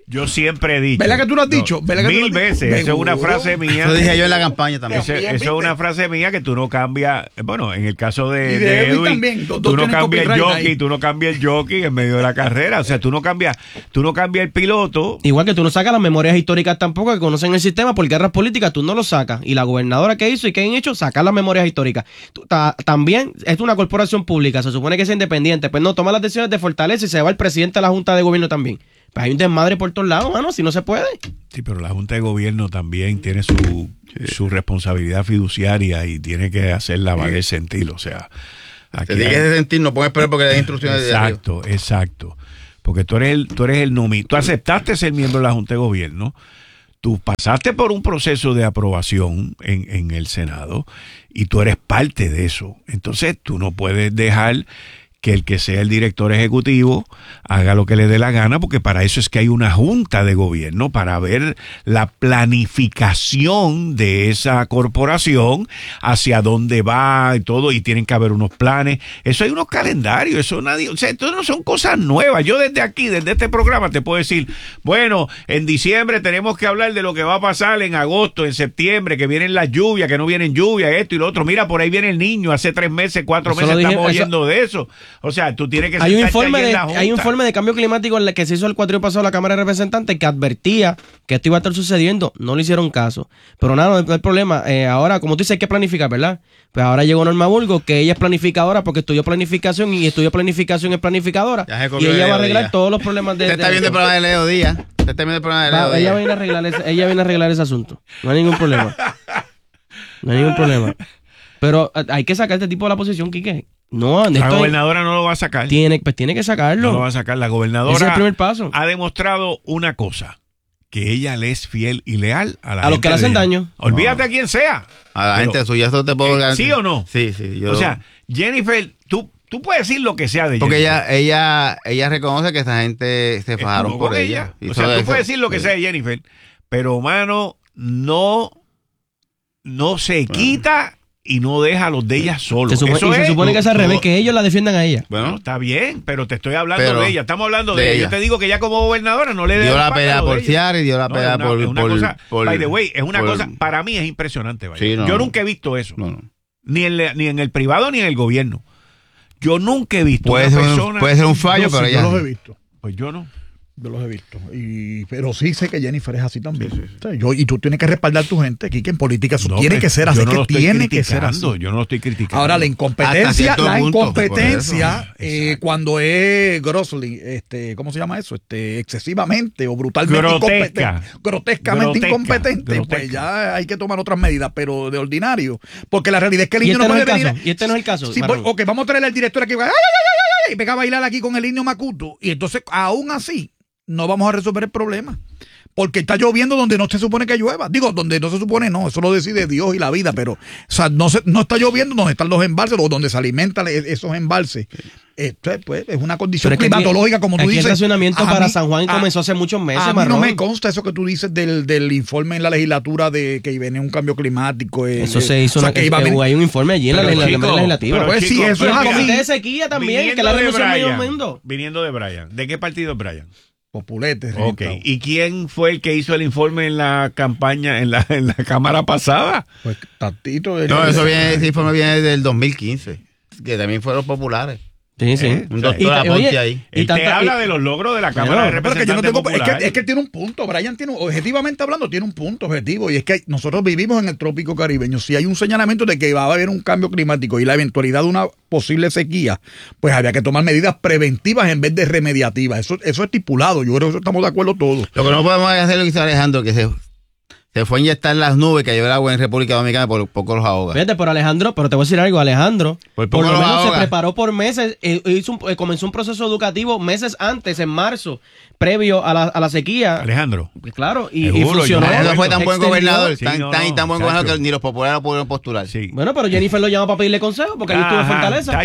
Yo siempre he dicho. ¿Verdad que tú lo has dicho? Mil veces. Eso es una frase mía. Eso dije yo en la campaña también. Eso es una frase mía que tú no cambias. Bueno, en el caso de Edwin Edwin, también. tú no cambias el jockey, tú no cambias el jockey en medio de la carrera. O sea, tú no cambias el piloto. Igual que tú no sacas las memorias históricas tampoco que conocen el sistema por guerras políticas, tú no lo sacas. Y la gobernadora que hizo y que han hecho, sacar las memorias históricas. También es una corporación pública, se supone que es independiente, pues no, toma las decisiones de fortaleza y se va el presidente de la Junta de Gobierno también. Pues hay un desmadre por todos lados, mano, si no se puede. Sí, pero la Junta de Gobierno también tiene su responsabilidad fiduciaria y tiene que hacerla valer sentir, o sea... Te tiene que sentir, no puedes esperar porque le das instrucciones de arriba. Exacto. Porque tú eres el nominado. Tú aceptaste ser miembro de la Junta de Gobierno. Tú pasaste por un proceso de aprobación en el Senado y tú eres parte de eso. Entonces tú no puedes dejar que el que sea el director ejecutivo haga lo que le dé la gana, porque para eso es que hay una junta de gobierno, para ver la planificación de esa corporación, hacia dónde va y todo, y tienen que haber unos planes. Eso hay unos calendarios, eso nadie, o sea, esto no son cosas nuevas. Yo desde aquí, desde este programa, te puedo decir, bueno, en diciembre tenemos que hablar de lo que va a pasar en agosto, en septiembre, que vienen las lluvias, que no vienen lluvias, esto y lo otro. Mira, por ahí viene el Niño, hace 3 meses, 4 meses estamos oyendo de eso. O sea, tú tienes que hay un informe de cambio climático en el que se hizo el cuatrienio pasado la Cámara de Representantes que advertía que esto iba a estar sucediendo. No le hicieron caso. Pero nada, no hay problema. Ahora, como tú dices, hay que planificar, ¿verdad? Pues ahora llegó Norma Burgos, que ella es planificadora porque estudió planificación y estudió planificación es planificadora. Y ella va a arreglar todos los problemas de... Usted está viendo el programa de Leo Díaz. Ella viene a arreglar ese asunto. No hay ningún problema. No hay ningún problema. Pero hay que sacar a este tipo de la posición, Quique. No, la gobernadora no lo va a sacar. Tiene que sacarlo. No lo va a sacar. La gobernadora ese es el primer paso. Ha demostrado una cosa, que ella le es fiel y leal a la gente. A los que le hacen daño. Olvídate a quien sea. A la gente suya, eso te puedo garantir. ¿Sí o no? Sí. O sea, Jennifer, tú puedes decir lo que sea de porque Jennifer. ella reconoce que esa gente se fajaron por ella. O sea, tú puedes decir lo que sea de Jennifer, pero, mano, no se quita y no deja a los de ella solos. Se supone que es al revés, que ellos la defiendan a ella. Bueno, está bien, pero te estoy hablando de ella. Estamos hablando de ella. Yo te digo que ella como gobernadora no le dio la pelea por Ciara y dio la pelea por... By the way, es una cosa, para mí es impresionante. Yo nunca he visto eso. Ni en el privado ni en el gobierno. Yo nunca he visto puede ser un fallo, pero yo los he visto. Pues yo no. Yo los he visto. pero sí sé que Jennifer es así también. Sí. O sea, y tú tienes que respaldar tu gente aquí, que en política eso tiene que ser así. Tiene que ser así. Yo no lo estoy criticando. Ahora, la incompetencia, cuando es grossly, ¿cómo se llama eso? Excesivamente o brutalmente grotescamente incompetente, pues ya hay que tomar otras medidas, pero de ordinario. Porque la realidad es que el niño no puede venir. Y este no es el caso. Sí, ok, vamos a traerle al director aquí. Y venga a bailar aquí con el niño Macuto. Y entonces, aún así, no vamos a resolver el problema. Porque está lloviendo donde no se supone que llueva. Digo, donde no se supone, no. Eso lo decide Dios y la vida. Pero, o sea, no está lloviendo donde están los embalses o donde se alimentan esos embalses. Pues, es una condición climatológica, como tú dices. El racionamiento para San Juan comenzó hace muchos meses. A mí no me consta eso que tú dices del informe en la legislatura de que viene un cambio climático. Eso se hizo. Hay un informe allí en la legislativa. Pues sí, eso es así. De sequía también, que la revolución medio mundo. Viniendo de Brian. ¿De qué partido es Brian? Populete. Ok. ¿Y quién fue el que hizo el informe en la campaña, en la Cámara pasada? Pues Tatito. Ese informe viene del 2015, que también fueron populares. Sí. Un doctor Aponte ahí. Y te habla de los logros de la Cámara de Representantes Populares. Es que tiene un punto. Brian objetivamente hablando, tiene un punto objetivo. Y es que nosotros vivimos en el trópico caribeño. Si hay un señalamiento de que va a haber un cambio climático y la eventualidad de una posible sequía, pues había que tomar medidas preventivas en vez de remediativas. Eso es estipulado. Yo creo que eso estamos de acuerdo todos. Lo que no podemos hacer es lo que hizo Alejandro, que se fue a inyectar las nubes que lleva el agua en República Dominicana, por poco los ahoga. Fíjate, pero Alejandro, pero te voy a decir algo, Alejandro, por lo menos se preparó por meses, comenzó un proceso educativo meses antes, en marzo, previo a la sequía. Alejandro. Claro, y funcionó. No fue tan buen gobernador, tan buen gobernador que ni los populares lo pudieron postular. Sí. Bueno, pero Jennifer lo llamó para pedirle consejo, porque ahí estuvo en Fortaleza.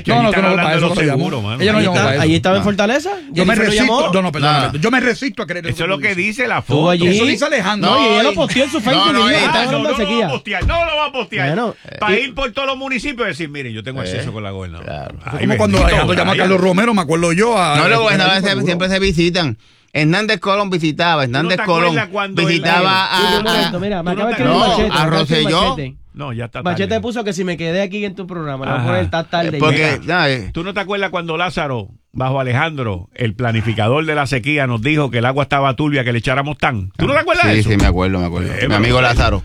Allí estaba en Fortaleza. Yo me resisto a creer eso. Es lo que dice la foto. Eso dice Alejandro. No, y ella lo posteó en su Facebook. No lo va a postear. Para ir por todos los municipios y decir, miren, yo tengo acceso con la gobernadora. Como cuando Alejandro llama a Carlos Romero, me acuerdo yo. No, los gobernadores siempre se visitan. Hernández Colón visitaba a Rosselló. No, ya está Machete tarde. puso que si me quedé aquí en tu programa, no por estar tarde. Porque, ¿tú no te acuerdas cuando Lázaro, bajo Alejandro, el planificador de la sequía, nos dijo que el agua estaba turbia, que le echáramos tan? ¿Tú no te acuerdas de eso? Sí, me acuerdo. Mi amigo Lázaro.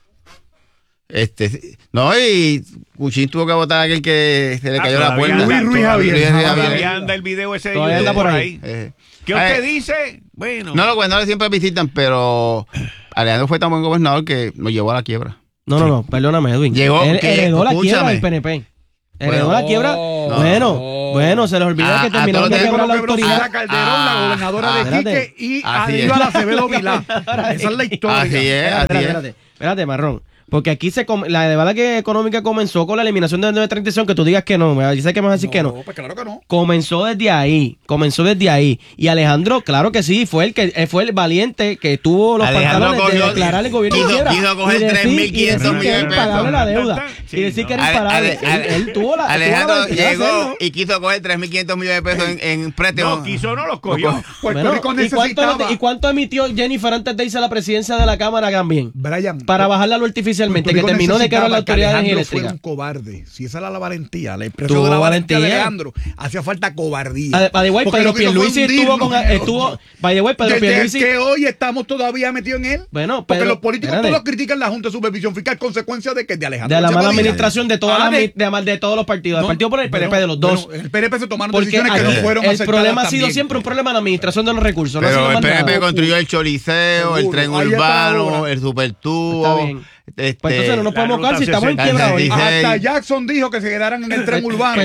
Y Cuchín tuvo que votar a aquel que se le cayó la puerta. Ruiz Javier. Todavía anda el video ese de YouTube por ahí. ¿Qué usted dice? Bueno. No, los gobernadores siempre visitan, pero Alejandro fue tan buen gobernador que nos llevó a la quiebra. No, perdóname, Edwin. Heredó la quiebra del PNP. Heredó la quiebra. Bueno, se les olvidó que terminó de quebrar la autoridad. Calderón, la gobernadora de Quique y Aníbal Acevedo Vilá. Esa es la historia. Así es. Espérate, Marrón. Porque aquí la verdad que económica comenzó con la eliminación del 937, que tú digas que no, yo sé que me vas a decir que no. Pues claro que no. Comenzó desde ahí. Y Alejandro, claro que sí, fue el valiente que tuvo los pantalones de declarar el gobierno de quiebra. Quiso coger 3.500 millones de pesos. La deuda. Y decir que era imparable. Él tuvo la Alejandro llegó y quiso coger 3.500 millones de pesos en préstamos. No, quiso, no los cogió. ¿Y cuánto emitió Jennifer antes de irse a la presidencia de la Cámara también? Brian. Para bajar la luz artificialmente, que terminó de quebrar la autoridad de energía eléctrica. Fue un cobarde. Si esa era la valentía, la expresión de la valentía de Alejandro, hacía falta cobardía. By the way, Pedro Pierluisi que hoy estamos todavía metidos en él. Bueno, porque los políticos todos critican la Junta de Supervisión Fiscal, consecuencia de que de Alejandro. De la mala administración de todos los partidos. El partido por el PNP, de los dos. El PNP se tomaron decisiones que no fueron aceptadas. El problema ha sido siempre un problema de la administración de los recursos. Pero el PNP construyó el Choliseo, el tren urbano, el supertubo. Está bien. Pues entonces no nos podemos quedar si estamos en quiebra hoy. Hasta Jackson dijo que se quedaran en el tren urbano.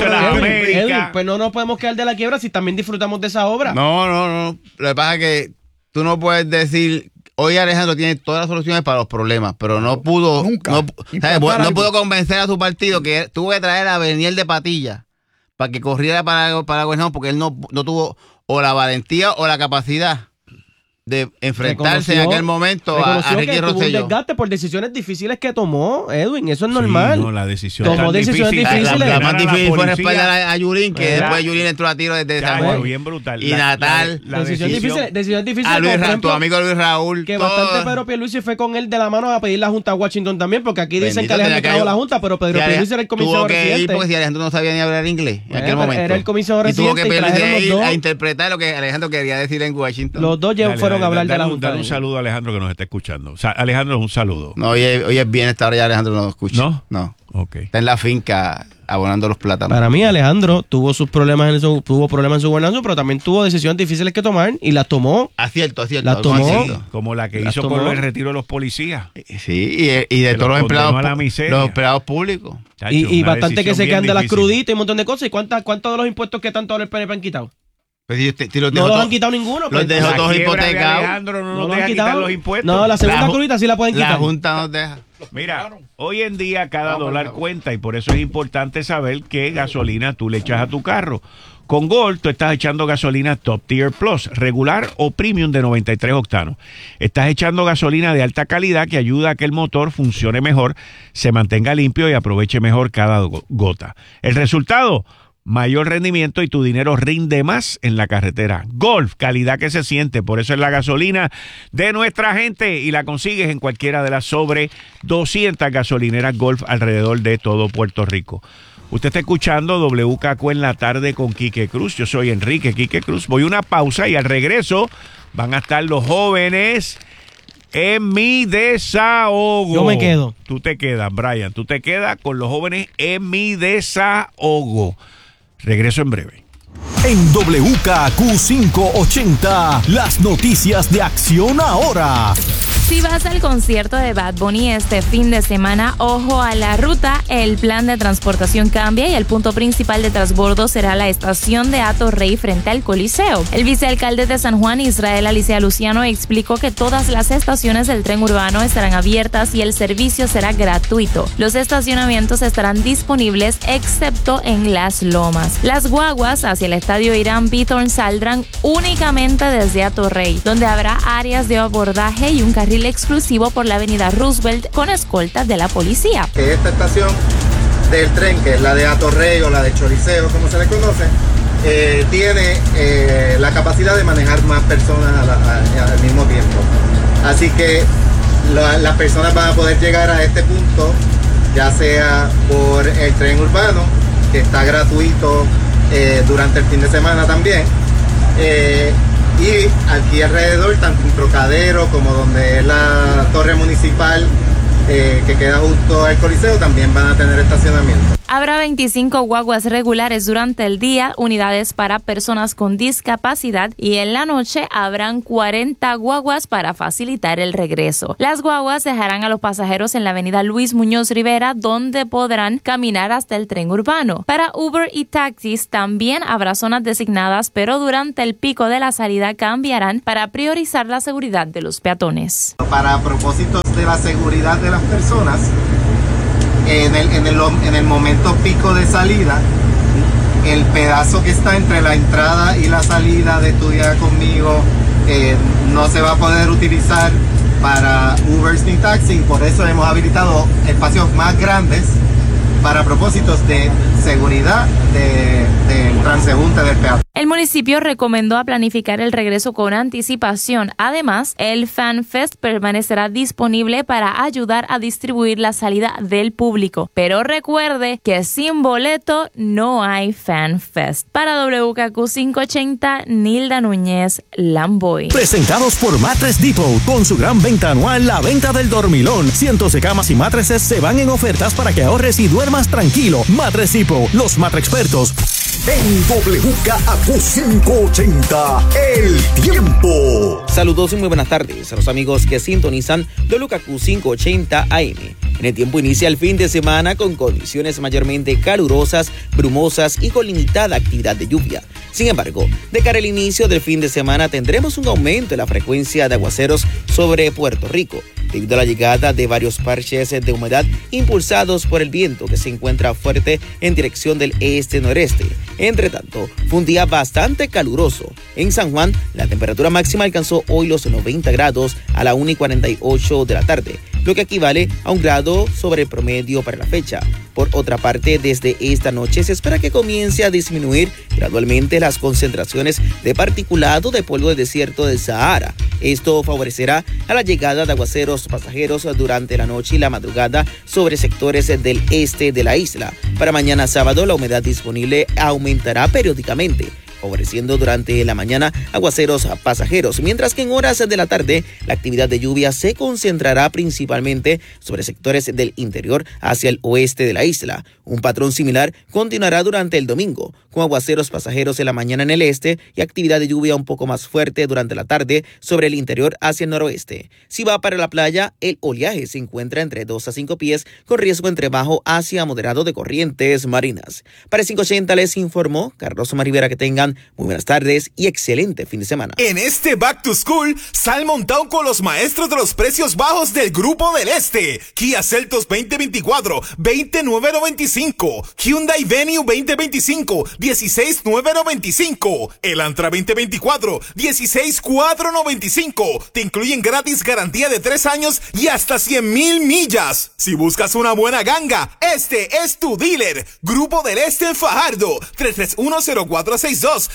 Edwin, pues no nos podemos quedar de la quiebra si también disfrutamos de esa obra. No. Lo que pasa es que tú no puedes decir... Hoy Alejandro tiene todas las soluciones para los problemas, pero no pudo... No pudo convencer a su partido que tuvo que traer a Bernier de Patilla para que corriera para gobernador, porque él no tuvo o la valentía o la capacidad de enfrentarse en aquel momento a Ricky Rosselló. Tuvo un desgaste por decisiones difíciles que tomó, Edwin, eso es normal. No, la decisión tomó decisiones difíciles. La más difícil fue respaldar a Yurín, que después Yurín entró a tiro desde San Juan. Bien brutal. Y Natal. Decisiones difíciles. A Luis, tu amigo Luis Raúl. Que bastante Pedro Pierluisi fue con él de la mano a pedir la Junta a Washington también, porque aquí dicen que Alejandro trajo la Junta, pero Pedro Pierluisi era el comisionado residente. Tuvo que ir porque si Alejandro no sabía ni hablar inglés en aquel momento. Era el comisionado residente. Y tuvo que Pierluisi ir a interpretar lo que Alejandro quería decir en Washington. Los dos fueron a hablar de la Junta. Un saludo a Alejandro que nos está escuchando. O sea, Alejandro, un saludo. No, hoy es bien, esta hora ya Alejandro no nos escucha. ¿No? Ok. Está en la finca abonando los plátanos. Para mí, Alejandro tuvo problemas en su gobernanza, pero también tuvo decisiones difíciles que tomar y las tomó. Acierto. Las tomó. Como la que hizo con el retiro de los policías. Sí, y de todos los empleados públicos. Y bastante que se quedan de las cruditas y un montón de cosas. ¿Y cuántos de los impuestos que tanto el PNP han quitado? Pues no los han quitado ninguno. Los dejó todos hipotecados. Alejandro no los deja quitar los impuestos. No, la segunda crudita sí la pueden quitar. La Junta nos deja. Mira, hoy en día cada dólar cuenta y por eso es importante saber qué gasolina tú le echas a tu carro. Con Gold tú estás echando gasolina Top Tier Plus, regular o premium de 93 octanos. Estás echando gasolina de alta calidad que ayuda a que el motor funcione mejor, se mantenga limpio y aproveche mejor cada gota. El resultado, mayor rendimiento y tu dinero rinde más en la carretera. Golf, calidad que se siente, por eso es la gasolina de nuestra gente y la consigues en cualquiera de las sobre 200 gasolineras Golf alrededor de todo Puerto Rico. Usted está escuchando WKQ en la tarde con Quique Cruz. Yo soy Enrique Quique Cruz. Voy a una pausa y al regreso van a estar los jóvenes en mi desahogo. Yo me quedo. Tú te quedas, Brian. Tú te quedas con los jóvenes en mi desahogo. Regreso en breve. En WKQ 580, las noticias de Acción Ahora. Si vas al concierto de Bad Bunny este fin de semana, ojo a la ruta, el plan de transportación cambia y el punto principal de transbordo será la estación de Atorrey frente al Coliseo. El vicealcalde de San Juan, Israel Alicia Luciano, explicó que todas las estaciones del tren urbano estarán abiertas y el servicio será gratuito. Los estacionamientos estarán disponibles excepto en Las Lomas. Las guaguas hacia el estadio Irán Bithorn saldrán únicamente desde Atorrey, donde habrá áreas de abordaje y un carril exclusivo por la avenida Roosevelt con escoltas de la policía. Esta estación del tren, que es la de Atorrey o la de Choliseo, como se le conoce, tiene la capacidad de manejar más personas al mismo tiempo. Así que las personas van a poder llegar a este punto, ya sea por el tren urbano, que está gratuito durante el fin de semana también, y aquí alrededor, tanto en Trocadero como donde es la torre municipal que queda junto al Coliseo, también van a tener estacionamiento. Habrá 25 guaguas regulares durante el día, unidades para personas con discapacidad, y en la noche habrán 40 guaguas para facilitar el regreso. Las guaguas dejarán a los pasajeros en la avenida Luis Muñoz Rivera, donde podrán caminar hasta el tren urbano. Para Uber y taxis también habrá zonas designadas, pero durante el pico de la salida cambiarán para priorizar la seguridad de los peatones. Para propósitos de la seguridad de las personas, en el momento pico de salida, el pedazo que está entre la entrada y la salida de Estudia Conmigo no se va a poder utilizar para Ubers ni taxi, por eso hemos habilitado espacios más grandes para propósitos de seguridad del transeúnte del peatón. El municipio recomendó a planificar el regreso con anticipación. Además, el Fan Fest permanecerá disponible para ayudar a distribuir la salida del público. Pero recuerde que sin boleto no hay Fan Fest. Para WKQ 580, Nilda Núñez, Lamboy. Presentados por Mattress Depot. Con su gran venta anual, la venta del dormilón. Cientos de camas y mattresses se van en ofertas para que ahorres y duermas tranquilo. Mattress Depot, los matre expertos. En WKQ 580, el tiempo. Saludos y muy buenas tardes a los amigos que sintonizan WKQ 580 AM. En el tiempo inicia el fin de semana con condiciones mayormente calurosas, brumosas y con limitada actividad de lluvia. Sin embargo, de cara al inicio del fin de semana tendremos un aumento en la frecuencia de aguaceros sobre Puerto Rico, debido a la llegada de varios parches de humedad impulsados por el viento que se encuentra fuerte en dirección del este-noreste. Entre tanto, fue un día bastante caluroso. En San Juan, la temperatura máxima alcanzó hoy los 90 grados a la 1:48 de la tarde, lo que equivale a 1 grado sobre el promedio para la fecha. Por otra parte, desde esta noche se espera que comience a disminuir gradualmente las concentraciones de particulado de polvo de desierto del Sahara. Esto favorecerá a la llegada de aguaceros pasajeros durante la noche y la madrugada sobre sectores del este de la isla. Para mañana sábado, la humedad disponible aumentará periódicamente, favoreciendo durante la mañana aguaceros pasajeros, mientras que en horas de la tarde la actividad de lluvia se concentrará principalmente sobre sectores del interior hacia el oeste de la isla. Un patrón similar continuará durante el domingo, con aguaceros pasajeros en la mañana en el este y actividad de lluvia un poco más fuerte durante la tarde sobre el interior hacia el noroeste. Si va para la playa, el oleaje se encuentra entre 2 a 5 pies, con riesgo entre bajo hacia moderado de corrientes marinas. Para 580 les informó Carlos Marivera. Que tengan muy buenas tardes y excelente fin de semana. En este Back to School, sal montado con los maestros de los precios bajos del Grupo del Este. Kia Seltos 2024, 20,995. Hyundai Venue 2025, 16,995. Elantra 2024, 16,495. Te incluyen gratis garantía de 3 años y hasta 100,000 millas. Si buscas una buena ganga, este es tu dealer. Grupo del Este en Fajardo, 3310462.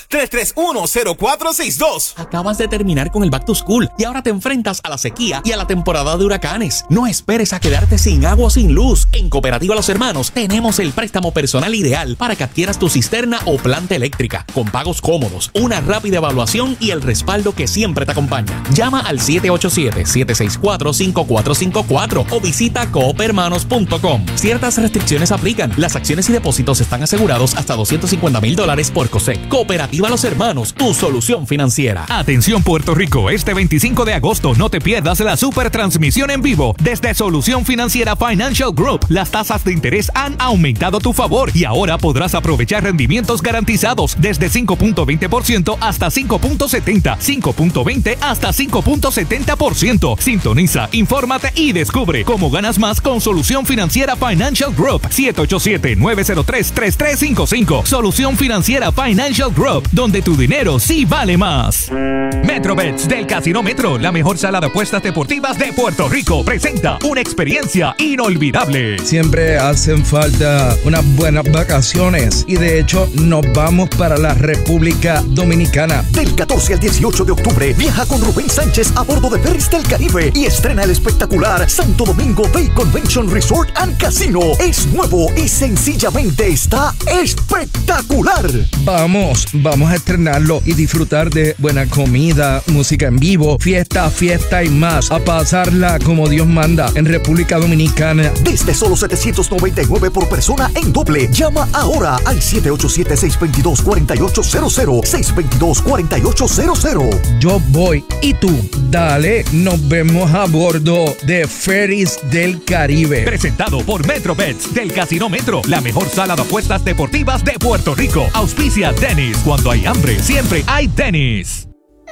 3310462. Acabas de terminar con el Back to School y ahora te enfrentas a la sequía y a la temporada de huracanes. No esperes a quedarte sin agua o sin luz. En Cooperativa Los Hermanos tenemos el préstamo personal ideal para que adquieras tu cisterna o planta eléctrica, con pagos cómodos, una rápida evaluación y el respaldo que siempre te acompaña. Llama al 787-764-5454 o visita coopermanos.com. Ciertas restricciones aplican. Las acciones y depósitos están asegurados hasta $250,000 por COSEC. Cooperativa Los Hermanos, tu solución financiera. Atención Puerto Rico, este 25 de agosto no te pierdas la super transmisión en vivo desde Solución Financiera Financial Group. Las tasas de interés han aumentado a tu favor y ahora podrás aprovechar rendimientos garantizados desde 5.20% hasta 5.70, 5.20 hasta 5.70%. Sintoniza, infórmate y descubre cómo ganas más con Solución Financiera Financial Group. 787-903-3355. Solución Financiera Financial Group, donde tu dinero sí vale más. Metrobets del Casino Metro, la mejor sala de apuestas deportivas de Puerto Rico, presenta una experiencia inolvidable. Siempre hacen falta unas buenas vacaciones y de hecho nos vamos para la República Dominicana. Del 14 al 18 de octubre viaja con Rubén Sánchez a bordo de Ferries del Caribe y estrena el espectacular Santo Domingo Bay Convention Resort and Casino. Es nuevo y sencillamente está espectacular. Vamos a estrenarlo y disfrutar de buena comida, música en vivo, fiesta y más. A pasarla como Dios manda en República Dominicana. Desde solo $799 por persona en doble. Llama ahora al 787-622-4800. 622-4800. Yo voy y tú, dale, nos vemos a bordo de Ferries del Caribe. Presentado por MetroBets del Casino Metro, la mejor sala de apuestas deportivas de Puerto Rico. Auspicia Dennis. Cuando hay hambre, siempre hay Dennis.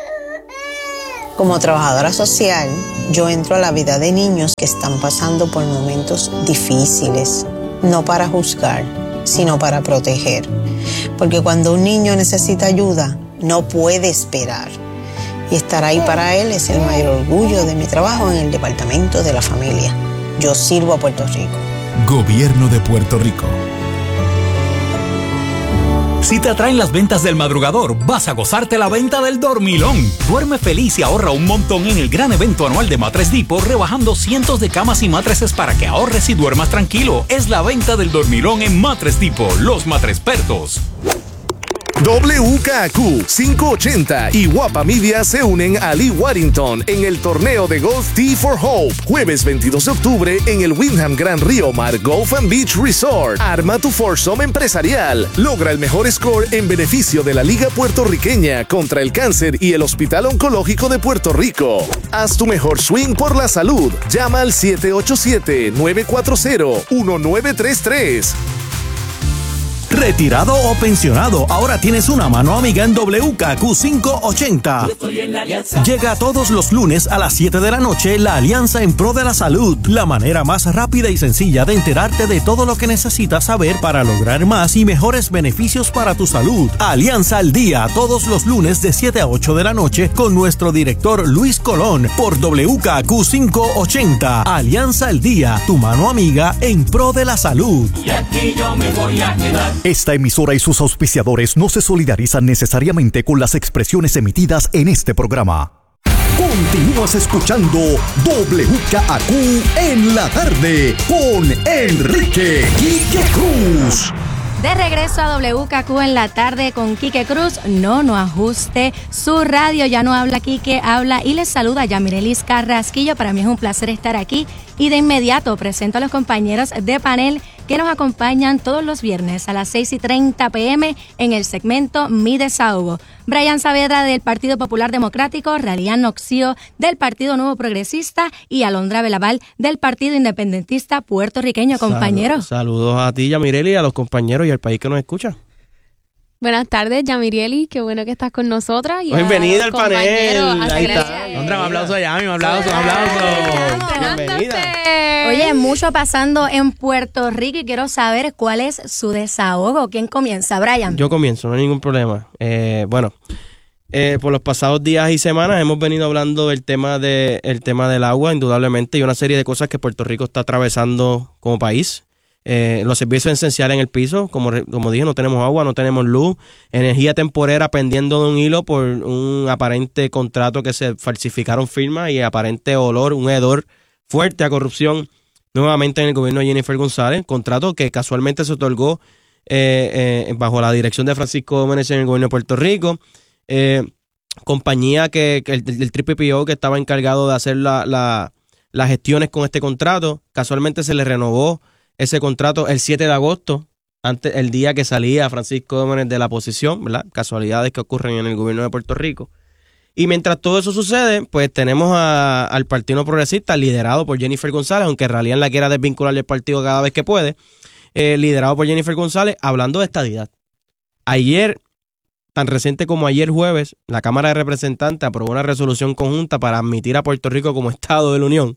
Como trabajadora social, yo entro a la vida de niños que están pasando por momentos difíciles, no para juzgar, sino para proteger. Porque cuando un niño necesita ayuda, no puede esperar. Y estar ahí para él es el mayor orgullo de mi trabajo en el Departamento de la Familia. Yo sirvo a Puerto Rico. Gobierno de Puerto Rico. Si te atraen las ventas del madrugador, vas a gozarte la venta del dormilón. Duerme feliz y ahorra un montón en el gran evento anual de Matres Depot, rebajando cientos de camas y matres para que ahorres y duermas tranquilo. Es la venta del dormilón en Matres Depot, los matrespertos. WKQ 580 y Guapa Media se unen a Lee Warrington en el torneo de golf Tee for Hope. Jueves 22 de octubre en el Windham Grand Rio Mar Golf and Beach Resort. Arma tu foursome empresarial. Logra el mejor score en beneficio de la Liga Puertorriqueña contra el Cáncer y el Hospital Oncológico de Puerto Rico. Haz tu mejor swing por la salud. Llama al 787-940-1933. Retirado o pensionado, ahora tienes una mano amiga en WKQ 580. Llega todos los lunes a las 7 de la noche la Alianza en Pro de la Salud, la manera más rápida y sencilla de enterarte de todo lo que necesitas saber para lograr más y mejores beneficios para tu salud. Alianza al Día, todos los lunes de 7 a 8 de la noche con nuestro director Luis Colón por WKQ 580. Alianza al Día, tu mano amiga en Pro de la Salud. Y aquí yo me voy a quedar. Esta emisora y sus auspiciadores no se solidarizan necesariamente con las expresiones emitidas en este programa. Continúas escuchando WKAQ en la tarde con Enrique Quique Cruz. De regreso a WKQ en la tarde con Quique Cruz. No ajuste su radio, ya no habla Quique, habla y les saluda Yamirelis Carrasquillo. Para mí es un placer estar aquí y de inmediato presento a los compañeros de panel que nos acompañan todos los viernes a las 6:30 p.m. en el segmento Mi Desahogo. Brian Saavedra del Partido Popular Democrático, Ralian Oxío del Partido Nuevo Progresista y Alondra Belaval del Partido Independentista Puertorriqueño. Compañeros. Saludos a ti, Yamireli, a los compañeros y al país que nos escucha. Buenas tardes, Yamirieli, qué bueno que estás con nosotras. Bienvenida al panel. Ahí está. Alondra, un aplauso a Yami, un aplauso. Bienvenida. Oye, mucho pasando en Puerto Rico y quiero saber cuál es su desahogo. ¿Quién comienza, Brian? Yo comienzo, no hay ningún problema. Por los pasados días y semanas hemos venido hablando del tema del agua, indudablemente, y una serie de cosas que Puerto Rico está atravesando como país. Los servicios esenciales en el piso, como dije, no tenemos agua, no tenemos luz, energía temporera pendiendo de un hilo por un aparente contrato que se falsificaron firmas y aparente un hedor fuerte a corrupción nuevamente en el gobierno de Jennifer González, contrato que casualmente se otorgó bajo la dirección de Francisco Domenech en el gobierno de Puerto Rico, compañía que el TPPO que estaba encargado de hacer las gestiones con este contrato, casualmente se le renovó ese contrato el 7 de agosto, el día que salía Francisco Domenech de la posición, ¿verdad? Casualidades que ocurren en el gobierno de Puerto Rico. Y mientras todo eso sucede, pues tenemos al Partido Progresista, liderado por Jennifer González, aunque Ralian la quiera desvincular del partido cada vez que puede, liderado por Jennifer González, hablando de estadidad. Ayer, tan reciente como ayer jueves, la Cámara de Representantes aprobó una resolución conjunta para admitir a Puerto Rico como Estado de la Unión.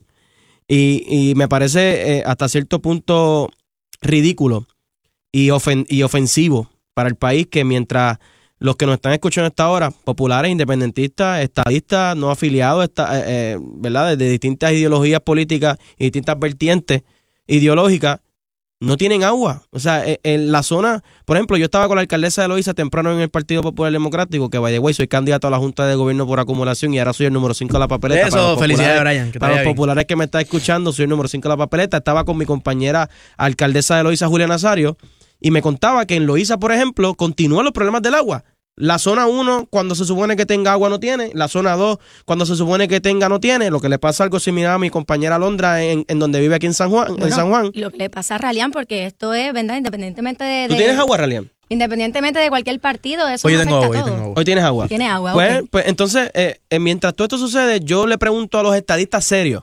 Y me parece hasta cierto punto ridículo y ofensivo para el país que mientras los que nos están escuchando hasta ahora, populares, independentistas, estadistas, no afiliados, ¿verdad? De distintas ideologías políticas y distintas vertientes ideológicas, no tienen agua. O sea, en la zona, por ejemplo, yo estaba con la alcaldesa de Loíza temprano en el Partido Popular Democrático, que by the way, soy candidato a la Junta de Gobierno por acumulación y ahora soy el número 5 de la papeleta. Eso, felicidades, Brian. Para los populares que me están escuchando, soy el número 5 de la papeleta. Estaba con mi compañera alcaldesa de Loíza, Julia Nazario, y me contaba que en Loíza, por ejemplo, continúan los problemas del agua. La zona 1, cuando se supone que tenga agua, no tiene. La zona 2, cuando se supone que tenga, no tiene. Lo que le pasa algo similar a mi compañera Alondra en donde vive aquí en San Juan. Bueno, en San Juan. Lo que le pasa a Ralian, porque esto es, ¿verdad? Independientemente de... ¿Tú tienes agua, Ralian? Independientemente de cualquier partido, eso Hoy no tengo afecta agua, a todo. Hoy tienes agua. Tiene agua, Pues, ok. pues entonces, mientras todo esto sucede, yo le pregunto a los estadistas serios.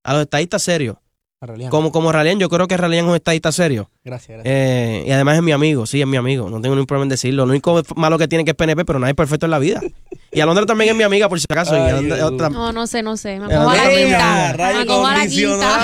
Como Ralian, yo creo que Ralian es un estadista serio. Gracias. Y además es mi amigo, sí, es mi amigo. No tengo ningún problema en decirlo. Lo único malo que tiene que es PNP, pero nadie es perfecto en la vida. Y Alondra también es mi amiga, por si acaso. No sé. Me pongo a la quinta. Me pongo a la quinta.